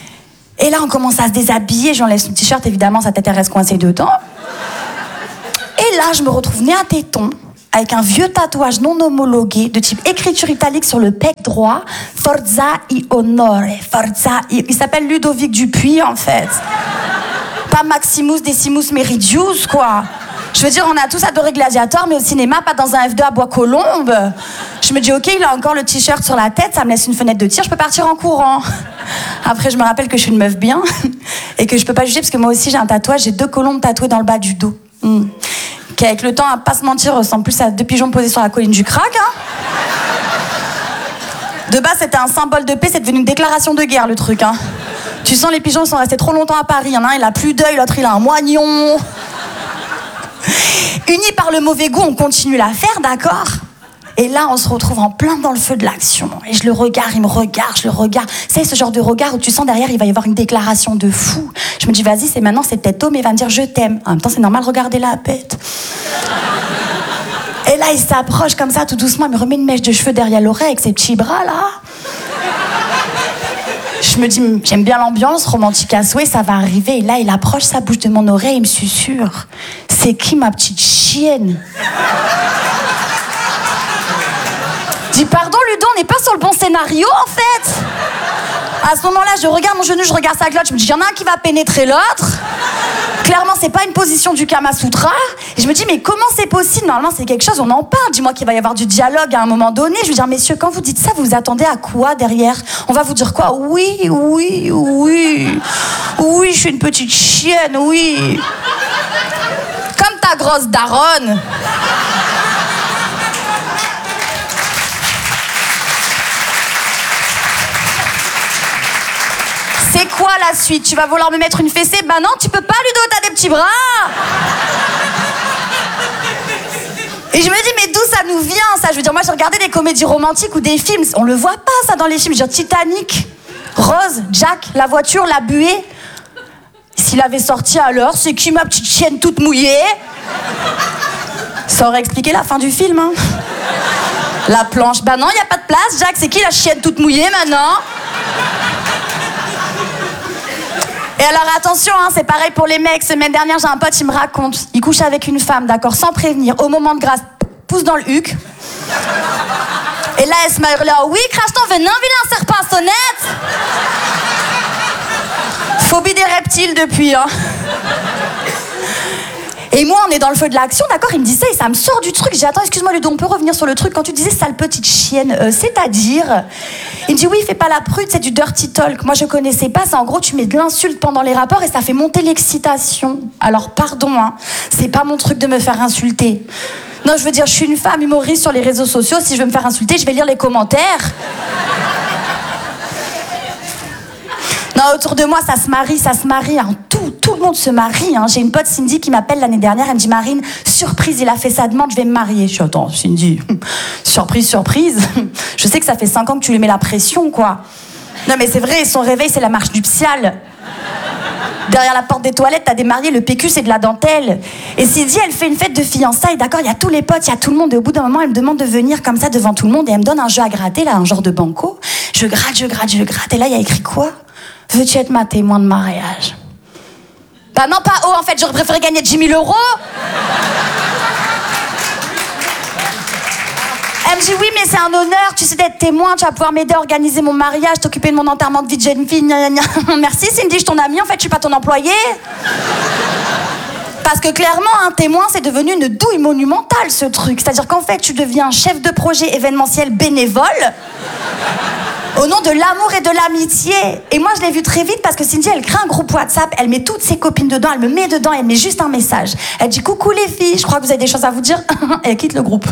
Et là, on commence à se déshabiller, j'enlève son t-shirt, évidemment, sa tête elle reste coincée dedans. Et là, je me retrouve nez à téton, avec un vieux tatouage non homologué, de type écriture italique sur le pec droit, Forza i onore, Forza i... Il s'appelle Ludovic Dupuis, en fait. Pas Maximus Decimus Meridius, quoi. Je veux dire, on a tous adoré Gladiator, mais au cinéma, pas dans un F deux à Bois-Colombes. Je me dis, ok, il a encore le t-shirt sur la tête, ça me laisse une fenêtre de tir, je peux partir en courant. Après, je me rappelle que je suis une meuf bien, et que je peux pas juger, parce que moi aussi, j'ai un tatouage, j'ai deux colombes tatouées dans le bas du dos. Mmh. Qui, avec le temps, à pas se mentir, ressemble plus à deux pigeons posés sur la colline du crack, hein. De base, c'était un symbole de paix, c'est devenu une déclaration de guerre, le truc, hein. Tu sens, les pigeons sont restés trop longtemps à Paris. Il y en a un, il a plus d'œil, l'autre, il a un moignon. Unis par le mauvais goût, on continue l'affaire, d'accord? Et là, on se retrouve en plein dans le feu de l'action. Et je le regarde, il me regarde, je le regarde. C'est ce genre de regard où tu sens derrière, il va y avoir une déclaration de fou. Je me dis, vas-y, c'est maintenant, c'est peut-être tôt, mais il va me dire, je t'aime. En même temps, c'est normal, regardez la bête. Et là, il s'approche comme ça, tout doucement, il me remet une mèche de cheveux derrière l'oreille avec ses petits bras, là. Je me dis, j'aime bien l'ambiance, romantique à souhait, ça va arriver. Et là, il approche sa bouche de mon oreille, il me susurre. C'est qui, ma petite chienne? Je dis, pardon, Ludo, on n'est pas sur le bon scénario, en fait. À ce moment-là, je regarde mon genou, je regarde sa glotte, je me dis, il y en a un qui va pénétrer l'autre. Clairement, c'est pas une position du Kama Sutra. Et je me dis, mais comment c'est possible? Normalement, c'est quelque chose, on en parle. Dis-moi qu'il va y avoir du dialogue à un moment donné. Je veux dire, messieurs, quand vous dites ça, vous vous attendez à quoi derrière? On va vous dire quoi? Oui, oui, oui. Oui, je suis une petite chienne, oui. Comme ta grosse daronne. C'est quoi la suite? Tu vas vouloir me mettre une fessée? Bah non, tu peux pas, Ludo, t'as des petits bras. Et je me dis, mais d'où ça nous vient, ça? Je veux dire, moi, j'ai regardé des comédies romantiques ou des films. On le voit pas, ça, dans les films. Je veux dire, Titanic, Rose, Jack, la voiture, la buée. S'il avait sorti alors, c'est qui, ma petite chienne toute mouillée? Ça aurait expliqué la fin du film, hein. La planche, bah non, y a pas de place. Jack, c'est qui la chienne toute mouillée, maintenant? Et alors attention, hein, c'est pareil pour les mecs. Semaine dernière, j'ai un pote, il me raconte. Il couche avec une femme, d'accord, sans prévenir. Au moment de grâce, pousse dans le huc. Et là, elle se m'a hurlé, oh oui, crache ton venin, vilain serpent à sonnette. Phobie des reptiles depuis, hein. Et moi, on est dans le feu de l'action, d'accord? Il me dit ça et ça me sort du truc. J'ai dit, attends, excuse-moi, Ludo, on peut revenir sur le truc. Quand tu disais sale petite chienne, euh, c'est-à-dire? Il me dit, oui, fais pas la prude, c'est du dirty talk. Moi, je connaissais pas ça. En gros, tu mets de l'insulte pendant les rapports et ça fait monter l'excitation. Alors, pardon, hein, c'est pas mon truc de me faire insulter. Non, je veux dire, je suis une femme humoriste sur les réseaux sociaux. Si je veux me faire insulter, je vais lire les commentaires. Non, autour de moi, ça se marie, ça se marie. Hein. Tout, tout le monde se marie. Hein. J'ai une pote, Cindy, qui m'appelle l'année dernière. Elle me dit, Marine, surprise, il a fait sa demande, je vais me marier. Je suis, attends, Cindy, surprise, surprise. Je sais que ça fait cinq ans que tu lui mets la pression, quoi. Non, mais c'est vrai, son réveil, c'est la marche nuptiale. Derrière la porte des toilettes, t'as des mariés, le P Q, c'est de la dentelle. Et Cindy, elle fait une fête de fiançailles, d'accord? Il y a tous les potes, il y a tout le monde. Et au bout d'un moment, elle me demande de venir comme ça devant tout le monde. Et elle me donne un jeu à gratter, là, un genre de banco. Je gratte, je gratte, je gratte. Et là, il y a écrit quoi? Veux-tu être ma témoin de mariage? Bah non, pas haut, en fait, j'aurais préféré gagner dix mille euros. Elle me dit, oui, mais c'est un honneur, tu sais, d'être témoin, tu vas pouvoir m'aider à organiser mon mariage, t'occuper de mon enterrement de vie de jeune fille. Gna, gna, gna. Merci, Cindy, je suis ton amie, en fait, je suis pas ton employé. Parce que clairement, un témoin, c'est devenu une douille monumentale, ce truc. C'est-à-dire qu'en fait, tu deviens chef de projet événementiel bénévole au nom de l'amour et de l'amitié. Et moi, je l'ai vu très vite parce que Cindy, elle crée un groupe WhatsApp, elle met toutes ses copines dedans, elle me met dedans, elle met juste un message. Elle dit, coucou les filles, je crois que vous avez des choses à vous dire. Et elle quitte le groupe.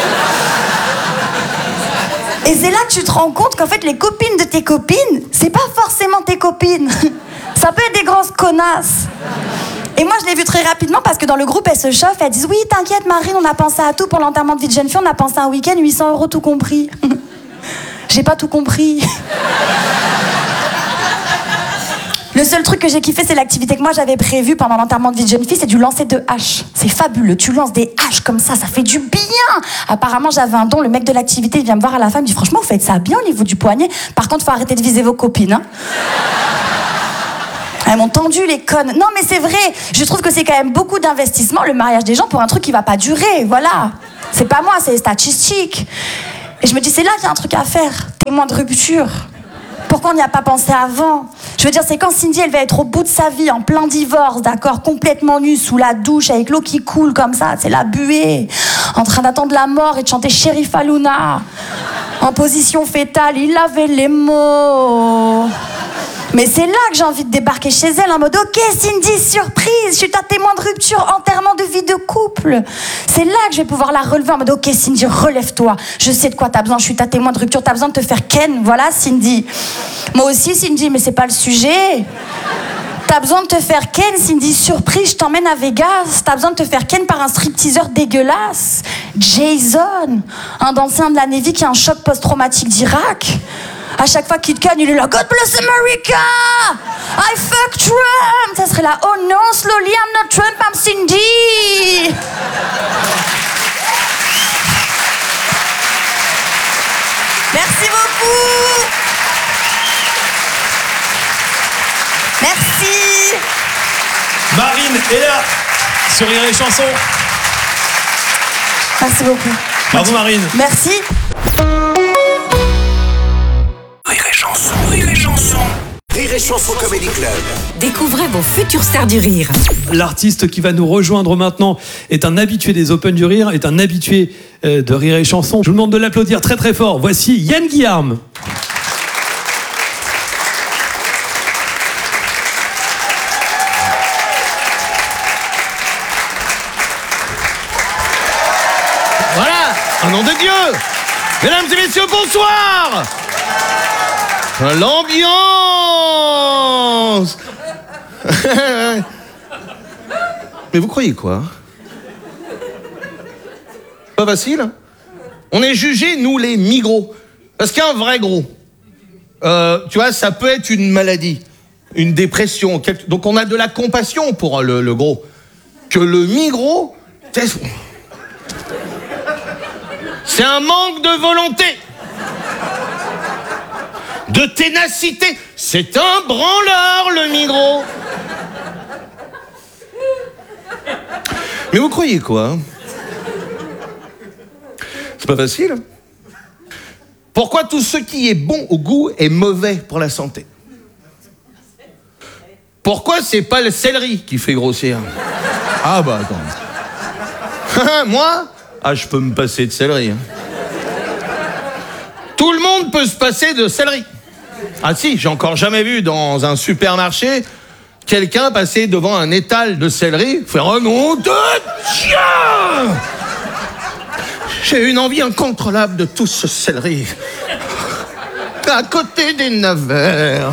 Et c'est là que tu te rends compte qu'en fait, les copines de tes copines, c'est pas forcément tes copines. Ça peut être des grosses connasses. Et moi, je l'ai vu très rapidement parce que dans le groupe, elles se chauffent, elles disent, oui, t'inquiète, Marine, on a pensé à tout pour l'enterrement de vie de jeune fille, on a pensé à un week-end, huit cents euros tout compris. J'ai pas tout compris. Le seul truc que j'ai kiffé, c'est l'activité que moi j'avais prévue pendant l'enterrement de vie de jeune fille, c'est du lancer de haches. C'est fabuleux, tu lances des haches comme ça, ça fait du bien. Apparemment, j'avais un don, le mec de l'activité il vient me voir à la fin, il me dit, franchement, vous faites ça bien au niveau du poignet. Par contre, faut arrêter de viser vos copines. Hein. Elles m'ont tendu les connes. Non mais c'est vrai, je trouve que c'est quand même beaucoup d'investissement le mariage des gens pour un truc qui va pas durer, voilà. C'est pas moi, c'est les statistiques. Et je me dis c'est là qu'il y a un truc à faire, témoin de rupture. Pourquoi on n'y a pas pensé avant? Je veux dire, c'est quand Cindy, elle va être au bout de sa vie, en plein divorce, d'accord, complètement nue, sous la douche, avec l'eau qui coule comme ça, c'est la buée, en train d'attendre la mort et de chanter Sheriff Aluna, en position fétale, il avait les mots. Mais c'est là que j'ai envie de débarquer chez elle en mode « Ok, Cindy, surprise, je suis ta témoin de rupture, enterrement de vie de couple. » C'est là que je vais pouvoir la relever en mode « Ok, Cindy, relève-toi. Je sais de quoi t'as besoin, je suis ta témoin de rupture, t'as besoin de te faire ken. Voilà, Cindy. » Moi aussi, Cindy, mais c'est pas le sujet. T'as besoin de te faire ken, Cindy, surprise, je t'emmène à Vegas. T'as besoin de te faire ken par un stripteaseur dégueulasse. Jason, un danseur de la Navy qui a un choc post-traumatique d'Irak. À chaque fois qu'il te canne, il est là, God bless America! I fuck Trump! Ça serait là, oh non, slowly, I'm not Trump, I'm Cindy! Merci beaucoup! Merci! Marine est là, sur Rire et Chanson. Merci beaucoup. Bravo Marine. Merci. Rire et Chanson, Rire et Chanson. Rire et Chanson Comedy Club. Découvrez vos futures stars du rire. L'artiste qui va nous rejoindre maintenant est un habitué des Open du Rire, est un habitué euh, de Rire et Chanson. Je vous demande de l'applaudir très très fort. Voici Yann Guillarme. Voilà, un nom de Dieu. Mesdames et messieurs, bonsoir. L'ambiance. Mais vous croyez quoi? Pas facile. On est jugés, nous, les mi-gros. Parce qu'un vrai gros, euh, tu vois, ça peut être une maladie, une dépression. Quelque... Donc on a de la compassion pour le, le gros. Que le mi-gros, c'est... c'est un manque de volonté. De ténacité. C'est un branleur, le mi-gros. Mais vous croyez quoi? C'est pas facile. Pourquoi tout ce qui est bon au goût est mauvais pour la santé? Pourquoi c'est pas le céleri qui fait grossir? Ah bah attends. Moi? Ah, je peux me passer de céleri. Hein. Tout le monde peut se passer de céleri. Ah si, j'ai encore jamais vu dans un supermarché quelqu'un passer devant un étal de céleri, faire un nom de Dieu! J'ai une envie incontrôlable de tout ce céleri. À côté des navets.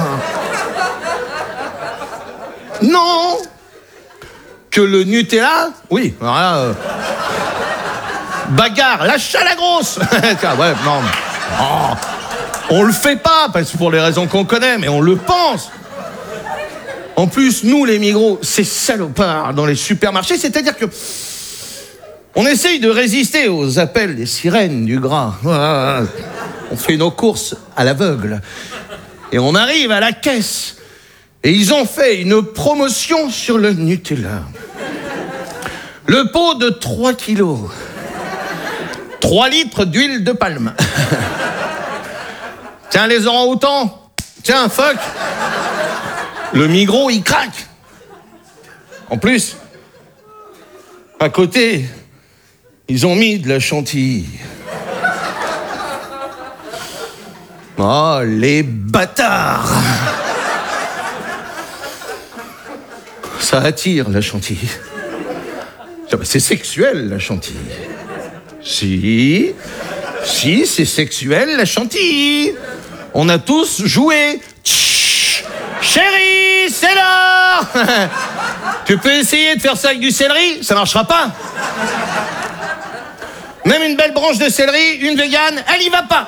Non! Que le Nutella, oui, alors là, euh, bagarre, lâche à la grosse. Ouais, non, oh, on le fait pas, parce que pour les raisons qu'on connaît, mais on le pense. En plus, nous, les migros, c'est salopards dans les supermarchés, c'est-à-dire que on essaye de résister aux appels des sirènes du gras. On fait nos courses à l'aveugle. Et on arrive à la caisse. Et ils ont fait une promotion sur le Nutella. Le pot de trois kilos. trois litres d'huile de palme. Tiens, les orangs-outans. Tiens, fuck. Le migros, il craque. En plus, à côté, ils ont mis de la chantilly. Oh, les bâtards! Ça attire, la chantilly. C'est sexuel, la chantilly. Si, si, c'est sexuel, la chantilly. On a tous joué. Tch, chérie, c'est là. Tu peux essayer de faire ça avec du céleri, ça marchera pas. Même une belle branche de céleri, une végane, elle y va pas.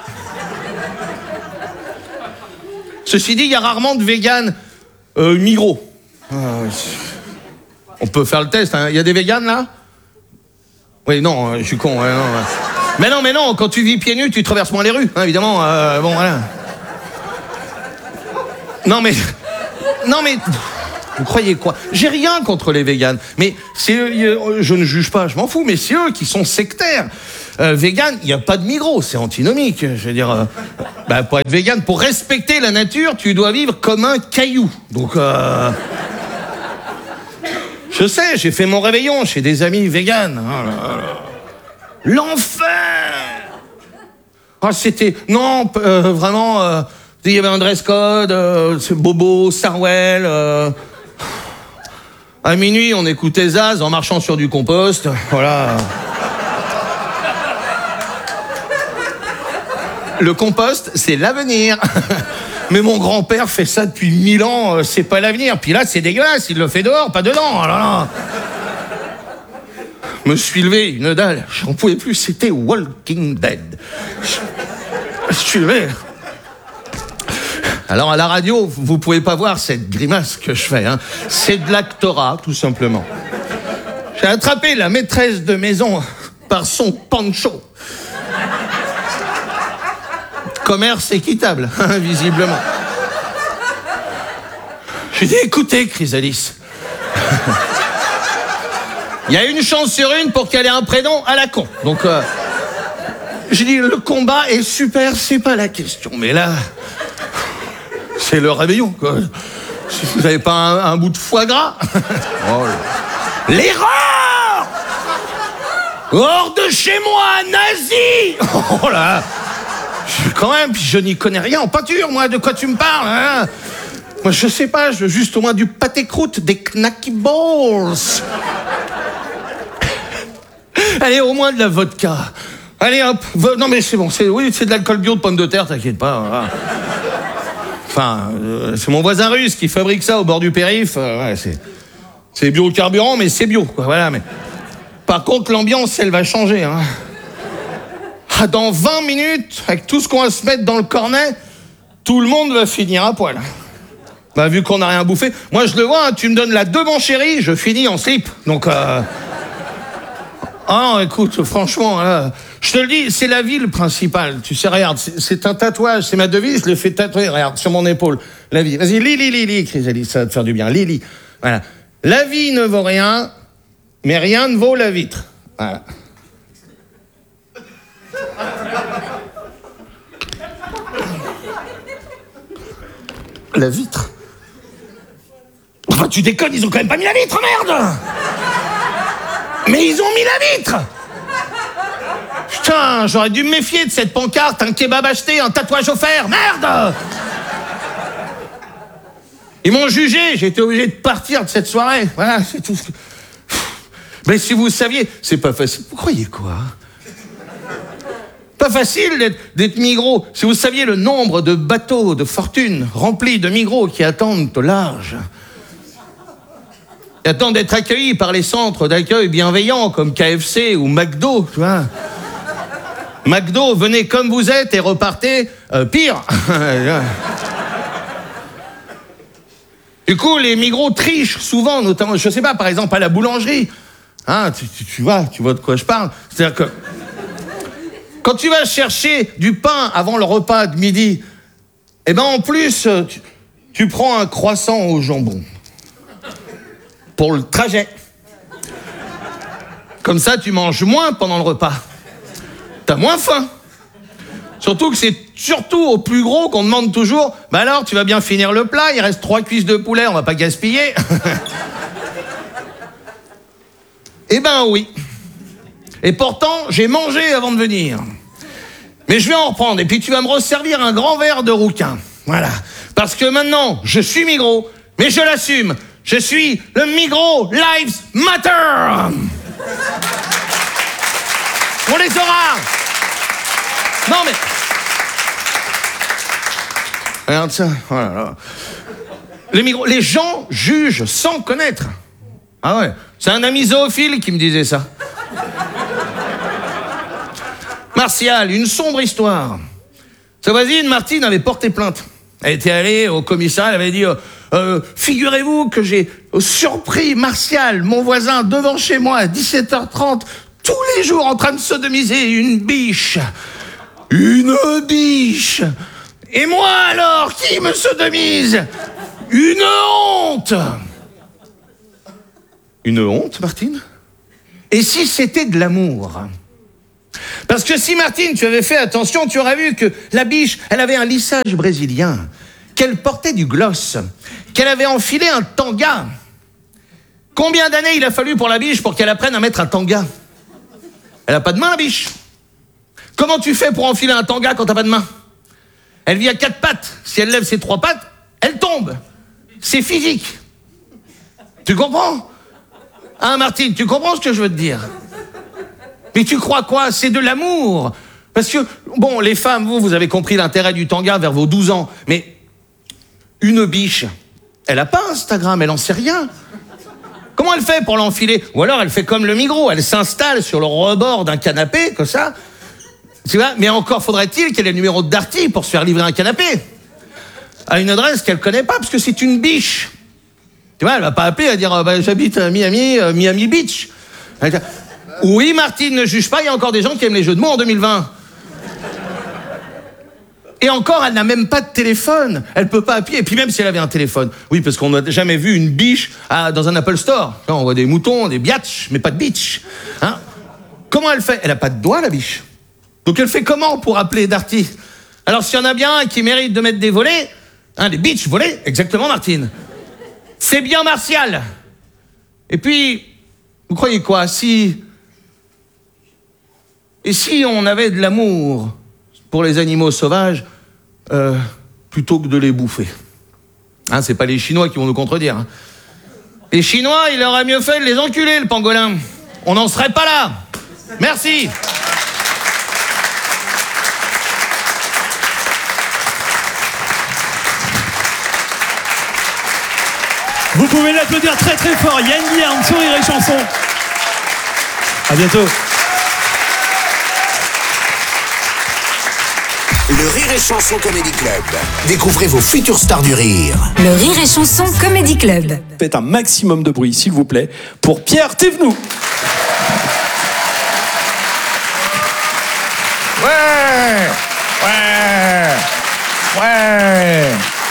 Ceci dit, il y a rarement de véganes euh, migros. Euh, on peut faire le test, hein. Il y a des véganes là? Oui, non, je suis con. Ouais, non, ouais. Mais non, mais non, quand tu vis pieds nus, tu traverses moins les rues, hein, évidemment. Euh, bon, voilà. Non, mais... Non, mais... Vous croyez quoi? J'ai rien contre les véganes, mais c'est eux, je ne juge pas, je m'en fous, mais c'est eux qui sont sectaires. Euh, vegan, il n'y a pas de Migros, c'est antinomique. Je veux dire, euh, bah, pour être vegan, pour respecter la nature, tu dois vivre comme un caillou. Donc, euh, je sais, j'ai fait mon réveillon chez des amis véganes. Oh là là. L'enfer! Ah, c'était... Non, euh, vraiment, euh, il y avait un dress code, euh, Bobo, Sarwell... Euh, à minuit, on écoutait Zaz en marchant sur du compost. Voilà. Le compost, c'est l'avenir. Mais mon grand-père fait ça depuis mille ans, c'est pas l'avenir. Puis là, c'est dégueulasse, il le fait dehors, pas dedans. Oh là là. Me suis levé, une dalle. J'en pouvais plus, c'était Walking Dead. Je suis levé. Alors à la radio, vous pouvez pas voir cette grimace que je fais, hein. C'est de l'actorat, tout simplement. J'ai attrapé la maîtresse de maison par son pancho. Commerce équitable, hein, visiblement. J'ai dit, écoutez, Chrysalis, il y a une chance sur une pour qu'elle ait un prénom à la con. Donc, euh, j'ai dit, le combat est super, c'est pas la question. Mais là... c'est le réveillon, quoi. Vous n'avez pas un, un bout de foie gras? Oh, l'erreur! Hors de chez moi, nazi! Oh là! Quand même, je n'y connais rien en peinture, moi, de quoi tu me parles, hein? Moi, je sais pas, je veux juste au moins du pâté croûte, des knacky balls. Allez, au moins de la vodka. Allez, hop. Non, mais c'est bon, c'est, oui, c'est de l'alcool bio de pommes de terre, t'inquiète pas. Voilà. Enfin, euh, c'est mon voisin russe qui fabrique ça au bord du périph'. Euh, ouais, c'est, c'est biocarburant, mais c'est bio, quoi. Voilà, mais... Par contre, l'ambiance, elle va changer, hein. Ah, dans vingt minutes, avec tout ce qu'on va se mettre dans le cornet, tout le monde va finir à poil. Bah, vu qu'on n'a rien bouffé, moi, je le vois, hein, tu me donnes la deux, mon chéri, je finis en slip. Donc, euh... ah non, écoute, franchement, là... Je te le dis, c'est la ville principale. Tu sais, regarde, c'est, c'est un tatouage, c'est ma devise, je l'ai fait tatouer, regarde, sur mon épaule. La vie. Vas-y, lis, lis, lis, lis, Chrysalis, ça va te faire du bien. Lis, lis. Voilà. La vie ne vaut rien, mais rien ne vaut la vitre. Voilà. La vitre. Enfin, tu déconnes, ils ont quand même pas mis la vitre, merde! Mais ils ont mis la vitre! Putain, j'aurais dû me méfier de cette pancarte, un kebab acheté, un tatouage offert, merde! Ils m'ont jugé, j'ai été obligé de partir de cette soirée. Voilà, c'est tout ce que... Mais si vous saviez, c'est pas facile. Vous croyez quoi? Pas facile d'être, d'être Migros. Si vous saviez le nombre de bateaux de fortune remplis de Migros qui attendent au large, qui attendent d'être accueillis par les centres d'accueil bienveillants comme K F C ou McDo, tu vois. McDo, venez comme vous êtes et repartez euh, pire. Du coup, les Migros trichent souvent, notamment, je sais pas, par exemple à la boulangerie. Hein, tu, tu, tu vois, tu vois de quoi je parle. C'est-à-dire que quand tu vas chercher du pain avant le repas de midi, eh ben en plus, tu, tu prends un croissant au jambon pour le trajet. Comme ça, tu manges moins pendant le repas. T'as moins faim. Surtout que c'est surtout au plus gros qu'on demande toujours « Bah alors, tu vas bien finir le plat, il reste trois cuisses de poulet, on va pas gaspiller. » Eh ben oui. Et pourtant, j'ai mangé avant de venir. Mais je vais en reprendre, et puis tu vas me resservir un grand verre de rouquin. Voilà. Parce que maintenant, je suis Migros, mais je l'assume. Je suis le Migros Lives Matter. On les aura. Non mais... Regarde ça. Oh là là. Les Migros, les gens jugent sans connaître. Ah ouais. C'est un ami zoophile qui me disait ça. Martial, une sombre histoire. Sa voisine, Martine, avait porté plainte. Elle était allée au commissariat, elle avait dit euh, euh, figurez-vous que j'ai surpris Martial, mon voisin, devant chez moi à dix-sept heures trente, tous les jours en train de sodomiser une biche. Une biche. Et moi alors, qui me sodomise? Une honte. Une honte, Martine? Et si c'était de l'amour? Parce que si, Martine, tu avais fait attention, tu aurais vu que la biche, elle avait un lissage brésilien, qu'elle portait du gloss, qu'elle avait enfilé un tanga. Combien d'années il a fallu pour la biche pour qu'elle apprenne à mettre un tanga? Elle a pas de main, la biche. Comment tu fais pour enfiler un tanga quand t'as pas de main? Elle vit à quatre pattes. Si elle lève ses trois pattes, elle tombe. C'est physique. Tu comprends? Hein, Martine, tu comprends ce que je veux te dire? Mais tu crois quoi? C'est de l'amour. Parce que, bon, les femmes, vous, vous avez compris l'intérêt du tanga vers vos douze ans. Mais une biche, elle a pas Instagram, elle en sait rien. Comment elle fait pour l'enfiler? Ou alors elle fait comme le migros, elle s'installe sur le rebord d'un canapé, comme ça. Tu vois? Mais encore faudrait-il qu'elle ait le numéro de Darty pour se faire livrer un canapé. À une adresse qu'elle connaît pas, parce que c'est une biche. Tu vois, elle va pas appeler, elle va dire, bah, j'habite à Miami, euh, Miami Beach. Elle va dire, oui, Martine, ne juge pas, il y a encore des gens qui aiment les jeux de mots en deux mille vingt. Et encore, elle n'a même pas de téléphone. Elle peut pas appuyer. Et puis même si elle avait un téléphone. Oui, parce qu'on n'a jamais vu une biche à, dans un Apple Store. Là, on voit des moutons, des biatchs, mais pas de bitch. Hein? Comment elle fait? Elle a pas de doigts, la biche. Donc elle fait comment pour appeler Darty? Alors s'il y en a bien un qui mérite de mettre des volets, hein, des bitches volets, exactement, Martine. C'est bien Martial. Et puis, vous croyez quoi? Si... Et si on avait de l'amour pour les animaux sauvages, euh, plutôt que de les bouffer? Hein, c'est pas les Chinois qui vont nous contredire. Hein. Les Chinois, il aurait mieux fait de les enculer, le pangolin. On n'en serait pas là. Merci. Vous pouvez l'applaudir très très fort. Yann Guillaume, Sourire et Chanson. À bientôt. Le Rire et Chanson Comedy Club. Découvrez vos futures stars du rire. Le Rire et Chanson Comedy Club. Faites un maximum de bruit, s'il vous plaît, pour Pierre Thévenoud. Ouais, ouais, ouais.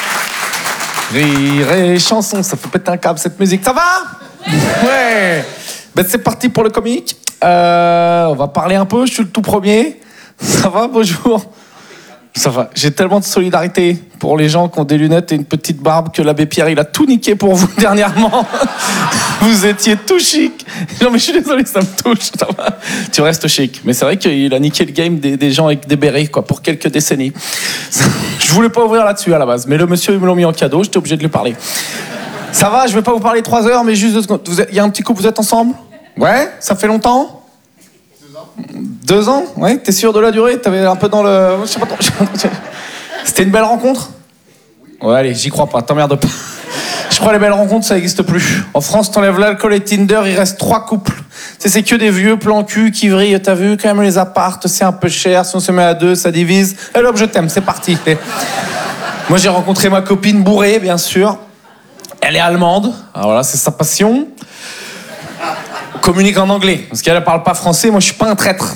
Rire et Chanson, ça fait péter un câble cette musique. Ça va? Ouais. Ben c'est parti pour le comique. Euh, on va parler un peu, je suis le tout premier. Ça va, bonjour. Ça va, j'ai tellement de solidarité pour les gens qui ont des lunettes et une petite barbe que l'abbé Pierre, il a tout niqué pour vous dernièrement. Vous étiez tout chic. Non mais je suis désolé, ça me touche. Ça va. Tu restes chic. Mais c'est vrai qu'il a niqué le game des, des gens avec des bérets, quoi, pour quelques décennies. Je voulais pas ouvrir là-dessus à la base, mais le monsieur, ils me l'ont mis en cadeau, j'étais obligé de lui parler. Ça va, je vais pas vous parler trois heures, mais juste deux secondes. Il y a un petit couple, vous êtes ensemble? Ouais? Ça fait longtemps? Deux ans? Ouais, t'es sûr de la durée? T'avais un peu dans le... Je sais pas trop. C'était une belle rencontre? Ouais, allez, j'y crois pas, t'emmerdes pas. Je crois que les belles rencontres, ça n'existe plus. En France, t'enlèves l'alcool et Tinder, il reste trois couples. Tu sais, c'est que des vieux plans cul qui vrillent, t'as vu? Quand même, les appartes, c'est un peu cher. Si on se met à deux, ça divise. Et hop, je t'aime, c'est parti. Moi, j'ai rencontré ma copine bourrée, bien sûr. Elle est allemande. Alors voilà, c'est sa passion. On communique en anglais, parce qu'elle ne parle pas français, moi je suis pas un traître.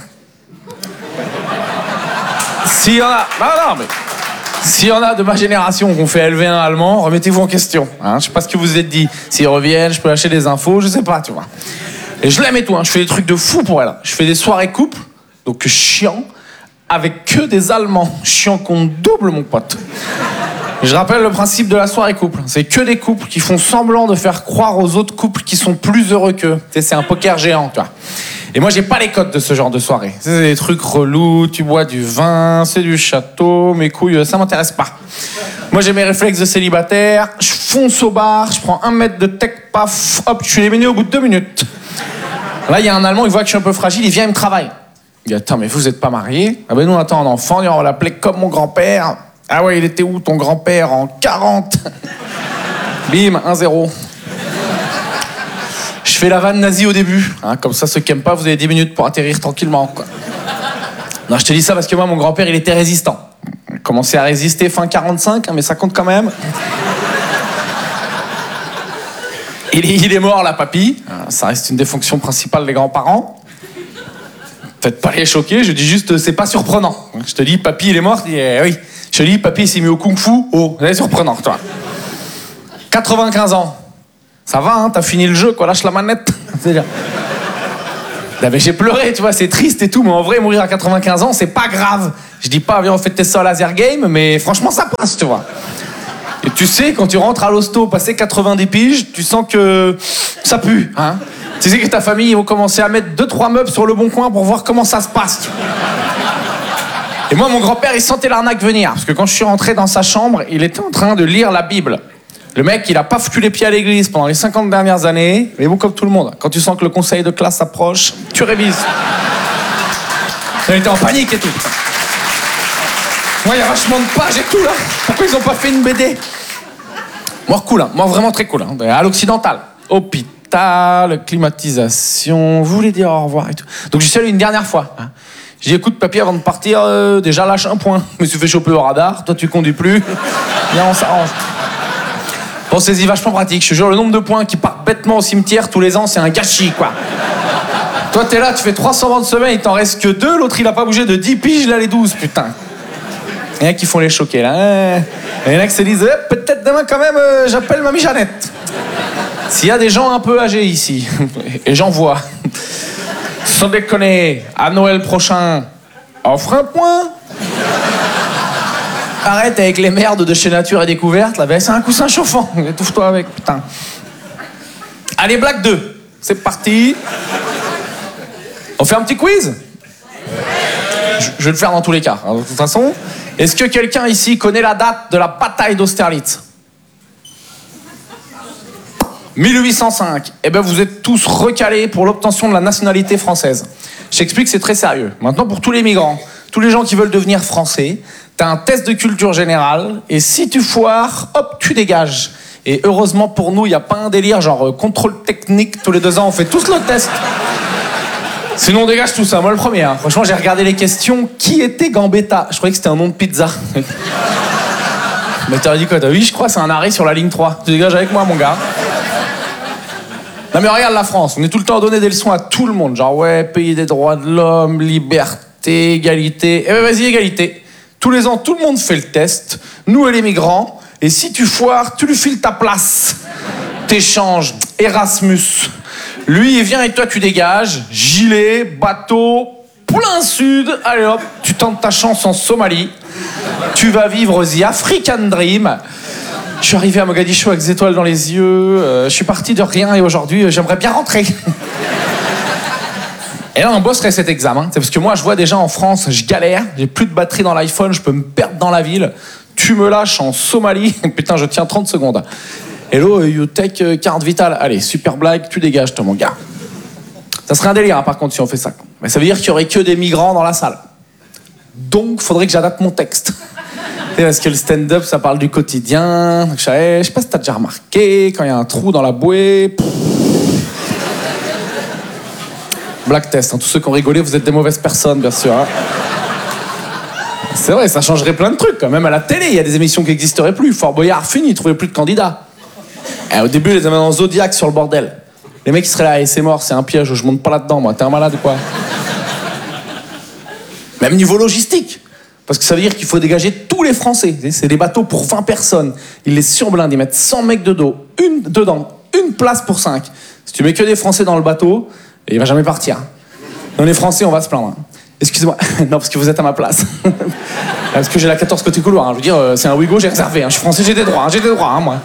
S'il y en a... Non, non, mais... S'il y en a de ma génération qu'on fait élever un allemand, remettez-vous en question. Hein, je sais pas ce que vous vous êtes dit. S'ils reviennent, je peux lâcher des infos, je sais pas, tu vois. Et je l'aime et tout, hein, je fais des trucs de fou pour elle. Je fais des soirées couples, donc chiant, avec que des Allemands. Chiant qu'on double, mon pote. Je rappelle le principe de la soirée couple. C'est que des couples qui font semblant de faire croire aux autres couples qui sont plus heureux qu'eux. Tu sais, c'est un poker géant, tu vois. Et moi, j'ai pas les codes de ce genre de soirée. C'est des trucs relous, tu bois du vin, c'est du château, mes couilles, ça m'intéresse pas. Moi, j'ai mes réflexes de célibataire, je fonce au bar, je prends un mètre de tech, paf, hop, je suis éliminé au bout de deux minutes. Là, il y a un Allemand, il voit que je suis un peu fragile, il vient, il me travaille. Il dit, attends, mais vous êtes pas mariés? Ah ben nous, on attend un enfant, on va l'appeler comme mon grand-père. Ah ouais, il était où ton grand-père en quarante? Bim, un zéro. Je fais la vanne nazie au début, hein, comme ça ceux qui aiment pas, vous avez dix minutes pour atterrir tranquillement, quoi. Non, je te dis ça parce que moi, mon grand-père, il était résistant. Il commençait à résister fin quarante-cinq, hein, mais ça compte quand même. Il est, il est mort, là, papy. Ça reste une des fonctions principales des grands-parents. Peut-être pas les choquer, je dis juste, c'est pas surprenant. Je te dis, papy, il est mort, je dis, eh, oui. Je te dis, papy, il s'est mis au kung-fu. Oh, c'est surprenant, toi. quatre-vingt-quinze ans. Ça va, hein, t'as fini le jeu, quoi, lâche la manette. C'est-à-dire... Non, mais j'ai pleuré, tu vois, c'est triste et tout, mais en vrai, mourir à quatre-vingt-quinze ans, c'est pas grave. Je dis pas, viens, on fait tes ça au laser game, mais franchement, ça passe, tu vois. Et tu sais, quand tu rentres à l'hosto, passé quatre-vingt-dix piges, tu sens que ça pue, hein. Tu sais que ta famille, ils vont commencer à mettre deux trois meubles sur le bon coin pour voir comment ça se passe. Et moi, mon grand-père, il sentait l'arnaque venir, parce que quand je suis rentré dans sa chambre, il était en train de lire la Bible. Le mec, il a pas foutu les pieds à l'église pendant les cinquante dernières années, mais bon, comme tout le monde, quand tu sens que le conseil de classe s'approche, tu révises. Il était en panique et tout. Moi, il y a vachement de pages et tout, là. Pourquoi ils ont pas fait une B D? Moi, cool, hein. Moi, vraiment très cool. Hein. À l'occidental. Hôpital, climatisation, vous voulez dire au revoir et tout. Donc, j'y suis allé une dernière fois. Hein. J'ai dit, écoute, papier, avant de partir, euh, déjà lâche un point. Je me suis fait choper au radar, toi, tu conduis plus. Viens, on s'arrange. Pensez-y, vachement pratique. Je te jure, le nombre de points qui partent bêtement au cimetière tous les ans, c'est un gâchis, quoi. Toi, t'es là, tu fais trois cent vingt semaines, il t'en reste que deux, l'autre, il a pas bougé de dix piges, il a les douze, putain. Il y en a qui font les choquer, là. Il y en a qui se disent, eh, peut-être demain, quand même, euh, j'appelle mamie Jeannette. S'il y a des gens un peu âgés ici, et j'en vois, sans déconner, à Noël prochain, offre un point. Arrête avec les merdes de chez Nature et Découverte, là, ben, c'est un coussin chauffant. Étouffe-toi avec, putain. Allez, blague deux. C'est parti. On fait un petit quiz? Je, je vais le faire dans tous les cas. Alors, de toute façon, est-ce que quelqu'un ici connaît la date de la bataille d'Austerlitz? mille huit cent cinq. Eh ben, vous êtes tous recalés pour l'obtention de la nationalité française. Je t'explique, c'est très sérieux. Maintenant, pour tous les migrants, tous les gens qui veulent devenir français, t'as un test de culture générale, et si tu foires, hop, tu dégages. Et heureusement pour nous, il n'y a pas un délire, genre euh, contrôle technique, tous les deux ans, on fait tous le test. Sinon, on dégage tout ça, moi le premier. Hein. Franchement, j'ai regardé les questions. Qui était Gambetta? Je croyais que c'était un nom de pizza. Mais t'aurais dit quoi? Oui, je crois, c'est un arrêt sur la ligne trois. Tu dégages avec moi, mon gars. Non mais regarde la France, on est tout le temps à donner des leçons à tout le monde. Genre, ouais, pays des droits de l'homme, liberté, égalité. Eh ben vas-y, égalité. Tous les ans, tout le monde fait le test, nous et les migrants, et si tu foires, tu lui files ta place. T'échanges, Erasmus. Lui, il vient et toi, tu dégages. Gilet, bateau, plein sud. Allez hop, tu tentes ta chance en Somalie. Tu vas vivre The African Dream. Je suis arrivé à Mogadiscio avec des étoiles dans les yeux. Euh, je suis parti de rien et aujourd'hui, j'aimerais bien rentrer. Et là, on bosserait cet examen. C'est parce que moi, je vois déjà en France, je galère. J'ai plus de batterie dans l'iPhone, je peux me perdre dans la ville. Tu me lâches en Somalie. Putain, je tiens trente secondes. Hello, you take uh, carte vitale. Allez, super blague, tu dégages, toi, mon gars. Ça serait un délire, hein, par contre, si on fait ça. Mais ça veut dire qu'il y aurait que des migrants dans la salle. Donc, faudrait que j'adapte mon texte. Parce que le stand-up, ça parle du quotidien. Je sais, je sais pas si t'as déjà remarqué, quand il y a un trou dans la bouée. Pff. Black test, hein. Tous ceux qui ont rigolé, vous êtes des mauvaises personnes, bien sûr. Hein. C'est vrai, ça changerait plein de trucs. Quand même à la télé, il y a des émissions qui n'existeraient plus. Fort Boyard, fini, ils trouvaient plus de candidats. Et au début, ils les avaient dans Zodiac sur le bordel. Les mecs, ils seraient là, et c'est mort, c'est un piège, je monte pas là-dedans, moi. T'es un malade ou quoi? Même niveau logistique. Parce que ça veut dire qu'il faut dégager tous les Français. C'est des bateaux pour vingt personnes. Ils les surblindent, ils mettent cent mecs de dos, une, dedans, une place pour cinq. Si tu mets que des Français dans le bateau, il va jamais partir. Nous, les Français, on va se plaindre. Excusez-moi, non, parce que vous êtes à ma place. Parce que j'ai la quatorze côté couloir. Hein. Je veux dire, c'est un Ouigo, j'ai réservé. Hein. Je suis français, j'ai des droits. Hein. J'ai des droits, hein, moi.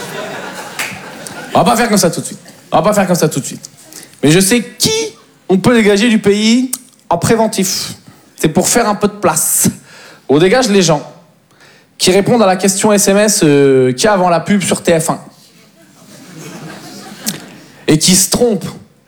On va pas faire comme ça tout de suite. On va pas faire comme ça tout de suite. Mais je sais qui on peut dégager du pays en préventif. C'est pour faire un peu de place. On dégage les gens qui répondent à la question S M S euh, qu'il y a avant la pub sur T F un. Et qui se trompent.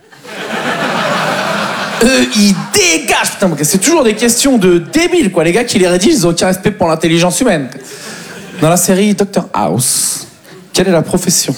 Eux, ils dégagent. Putain, c'est toujours des questions de débiles, quoi. Les gars qui les rédigent, ils ont aucun respect pour l'intelligence humaine. Dans la série Docteur House, quelle est la profession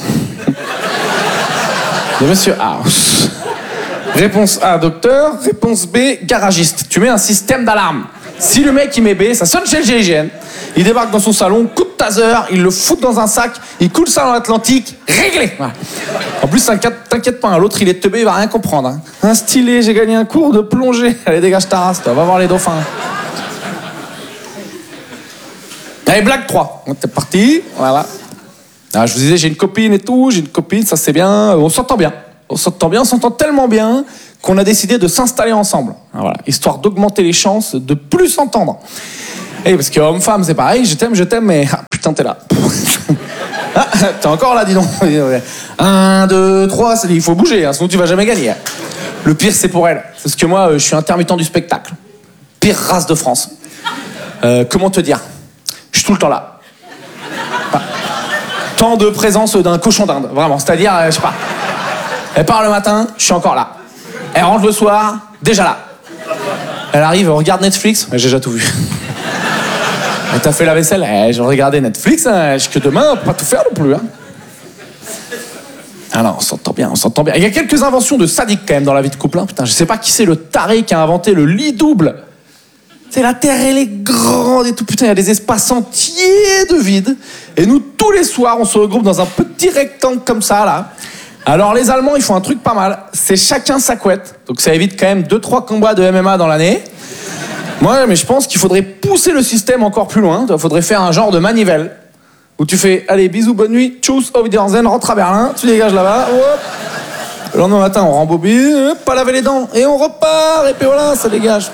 de Monsieur House? Réponse A, docteur. Réponse B, garagiste. Tu mets un système d'alarme. Si le mec il met B, ça sonne chez le G I G N. Il débarque dans son salon, coup de taser, il le fout dans un sac, il coule ça dans l'Atlantique, réglé. Voilà. En plus, t'inquiète pas, l'autre il est teubé, il va rien comprendre. Hein. Un stylet, j'ai gagné un cours de plongée. Allez, dégage ta race, toi, va voir les dauphins. Allez, blague trois. T'es parti, voilà. Alors, je vous disais, j'ai une copine et tout, j'ai une copine, ça c'est bien, on s'entend bien. On s'entend bien, on s'entend tellement bien qu'on a décidé de s'installer ensemble. Voilà, histoire d'augmenter les chances de plus s'entendre. Et parce que homme-femme, c'est pareil, je t'aime, je t'aime, mais ah, putain, t'es là. Ah, t'es encore là, dis donc. Un, deux, trois, c'est dit, il faut bouger, hein, sinon tu vas jamais gagner. Le pire, c'est pour elle. C'est parce que moi, je suis intermittent du spectacle. Pire race de France. Euh, comment te dire? Je suis tout le temps là. Enfin, temps de présence d'un cochon d'Inde, vraiment. C'est-à-dire, euh, je sais pas. Elle part le matin, je suis encore là. Elle rentre le soir, déjà là. Elle arrive, regarde Netflix, j'ai déjà tout vu. Elle t'a fait la vaisselle, eh, j'ai regardé Netflix, hein, que demain, on peut pas tout faire non plus. Hein. Alors, on s'entend bien, on s'entend bien. Il y a quelques inventions de sadiques quand même dans la vie de couple. Hein. Putain, je sais pas qui c'est le taré qui a inventé le lit double. C'est la terre, elle est grande et tout. Putain, il y a des espaces entiers de vide. Et nous, tous les soirs, on se regroupe dans un petit rectangle comme ça, là. Alors, les Allemands, ils font un truc pas mal. C'est chacun sa couette. Donc, ça évite quand même deux trois combats de M M A dans l'année. Moi, mais je pense qu'il faudrait pousser le système encore plus loin. Il faudrait faire un genre de manivelle. Où tu fais, allez, bisous, bonne nuit, tchuss, auf Wiedersehen, rentre à Berlin, tu dégages là-bas, hop. Le lendemain matin, on rembobine, hop, pas laver les dents, et on repart, et puis voilà, ça dégage.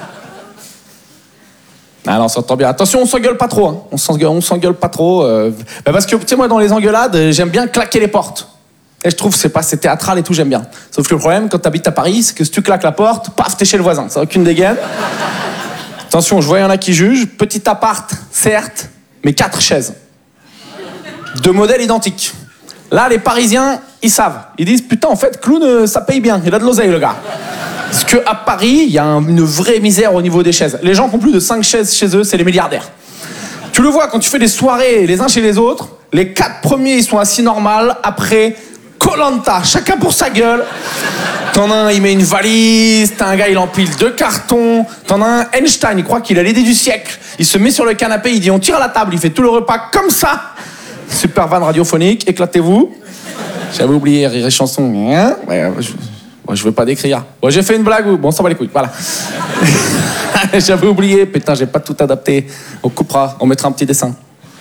Ah non, on s'entend bien. Attention, on s'engueule pas trop. Hein. On s'engueule, on s'engueule pas trop. Euh... Bah parce que, tu sais, moi, dans les engueulades, j'aime bien claquer les portes. Et je trouve, c'est pas, c'est théâtral et tout, j'aime bien. Sauf que le problème, quand t'habites à Paris, c'est que si tu claques la porte, paf, t'es chez le voisin. Ça n'a aucune dégaine. Attention, je vois, il y en a qui jugent. Petit appart, certes, mais quatre chaises. De modèles identiques. Là, les Parisiens, ils savent. Ils disent, putain, en fait, clown, ça paye bien. Il a de l'oseille, le gars. Parce qu'à Paris, il y a un, une vraie misère au niveau des chaises. Les gens qui ont plus de cinq chaises chez eux, c'est les milliardaires. Tu le vois, quand tu fais des soirées les uns chez les autres, les quatre premiers, ils sont assis normal. Après, Koh-Lanta, chacun pour sa gueule. T'en as un, il met une valise. T'as un gars, il empile deux cartons. T'en as un, Einstein, il croit qu'il a l'idée du siècle. Il se met sur le canapé, il dit, on tire à la table. Il fait tout le repas comme ça. Super van radiophonique, éclatez-vous. J'avais oublié Rire et Chanson. Hein ouais, je, ouais, je veux pas décrire. Ouais, j'ai fait une blague. Bon, ça va les couilles, voilà. J'avais oublié. Putain, j'ai pas tout adapté. On coupera, on mettra un petit dessin.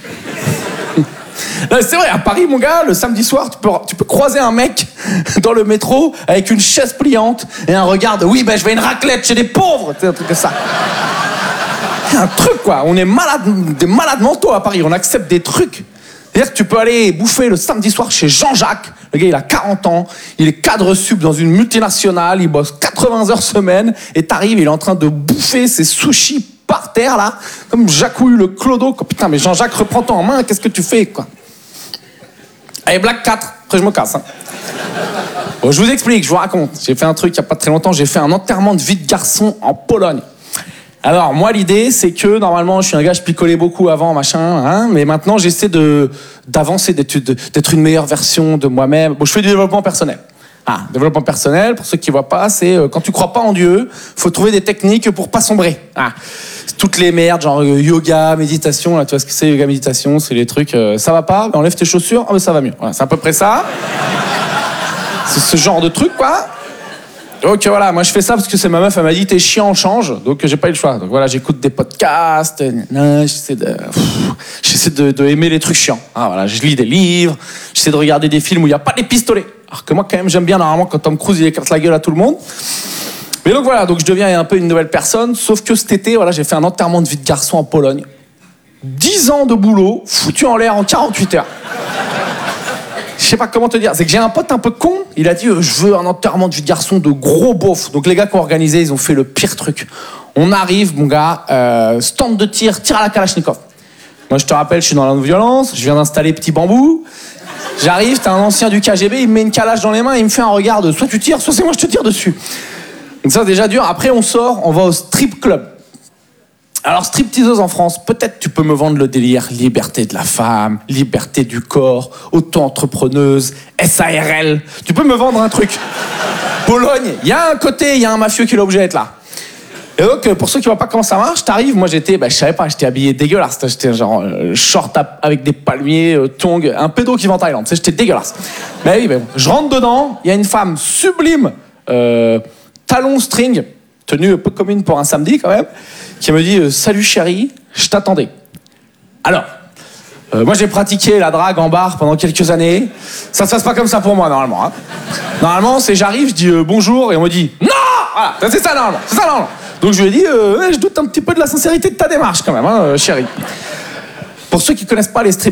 C'est vrai, à Paris, mon gars, le samedi soir, tu peux, tu peux croiser un mec dans le métro avec une chaise pliante et un regard de oui, ben je vais une raclette chez des pauvres. C'est un truc comme ça. Un truc, quoi. On est malade, des malades mentaux à Paris. On accepte des trucs. C'est-à-dire que tu peux aller bouffer le samedi soir chez Jean-Jacques. Le gars, il a quarante ans, il est cadre sup dans une multinationale, il bosse quatre-vingts heures semaine, et t'arrives, il est en train de bouffer ses sushis par terre, là, comme Jacouille le clodo. Putain, mais Jean-Jacques, reprends-toi en main, qu'est-ce que tu fais, quoi? Allez, blague quatre, après je me casse. Hein. Bon, je vous explique, je vous raconte. J'ai fait un truc il n'y a pas très longtemps, j'ai fait un enterrement de vie de garçon en Pologne. Alors, moi, l'idée, c'est que, normalement, je suis un gars, je picolais beaucoup avant, machin, hein, mais maintenant, j'essaie de, d'avancer, d'être, d'être une meilleure version de moi-même. Bon, je fais du développement personnel. Ah, développement personnel, pour ceux qui ne voient pas, c'est euh, quand tu crois pas en Dieu, faut trouver des techniques pour pas sombrer. Ah, toutes les merdes, genre euh, yoga, méditation, là, tu vois ce que c'est, yoga, méditation, c'est les trucs, euh, ça va pas, ben, enlève tes chaussures, ah, ben, ça va mieux. Voilà, c'est à peu près ça. C'est ce genre de truc, quoi. Donc voilà, moi je fais ça parce que c'est ma meuf, elle m'a dit t'es chiant, change, donc j'ai pas eu le choix. Donc voilà, j'écoute des podcasts, nan, j'essaie de, pff, j'essaie de, de aimer les trucs chiants. Ah voilà, je lis des livres, j'essaie de regarder des films où il n'y a pas des pistolets. Alors que moi quand même j'aime bien normalement quand Tom Cruise il éclate la gueule à tout le monde. Mais donc voilà, donc je deviens un peu une nouvelle personne, sauf que cet été, voilà, j'ai fait un enterrement de vie de garçon en Pologne. dix ans de boulot, foutu en l'air en quarante-huit heures. Je sais pas comment te dire, c'est que j'ai un pote un peu con, il a dit euh, je veux un enterrement de vie de garçon de gros beauf. Donc les gars qui ont organisé, ils ont fait le pire truc. On arrive, mon gars, euh, stand de tir, tir à la Kalachnikov. Moi je te rappelle, je suis dans la violence, je viens d'installer Petit Bambou. J'arrive, t'as un ancien du K G B, il me met une calache dans les mains, il me fait un regard de soit tu tires, soit c'est moi je te tire dessus. Donc ça c'est déjà dur. Après on sort, on va au strip club. Alors, stripteaseuse en France, peut-être tu peux me vendre le délire liberté de la femme, liberté du corps, auto-entrepreneuse, S A R L. Tu peux me vendre un truc. Pologne, il y a un côté, il y a un mafieux qui est obligé d'être là. Et donc, pour ceux qui ne voient pas comment ça marche, t'arrives, moi j'étais, bah, je savais pas, j'étais habillé dégueulasse. J'étais genre euh, short avec des palmiers, euh, tongs, un pédo qui va en Thaïlande. J'étais dégueulasse. Mais oui, mais bon. Je rentre dedans, il y a une femme sublime, euh, talon string, tenue un peu commune pour un samedi quand même, qui me dit euh, « Salut chérie, je t'attendais. » Alors, Euh, moi, j'ai pratiqué la drague en bar pendant quelques années. Ça se passe pas comme ça pour moi, normalement. Hein. Normalement, c'est j'arrive, je dis euh, bonjour, et on me dit non. Voilà, c'est ça, normalement. C'est ça, normalement. Donc, je lui ai dit, euh, ouais, je doute un petit peu de la sincérité de ta démarche, quand même, hein, euh, chérie. Pour ceux qui connaissent pas les strips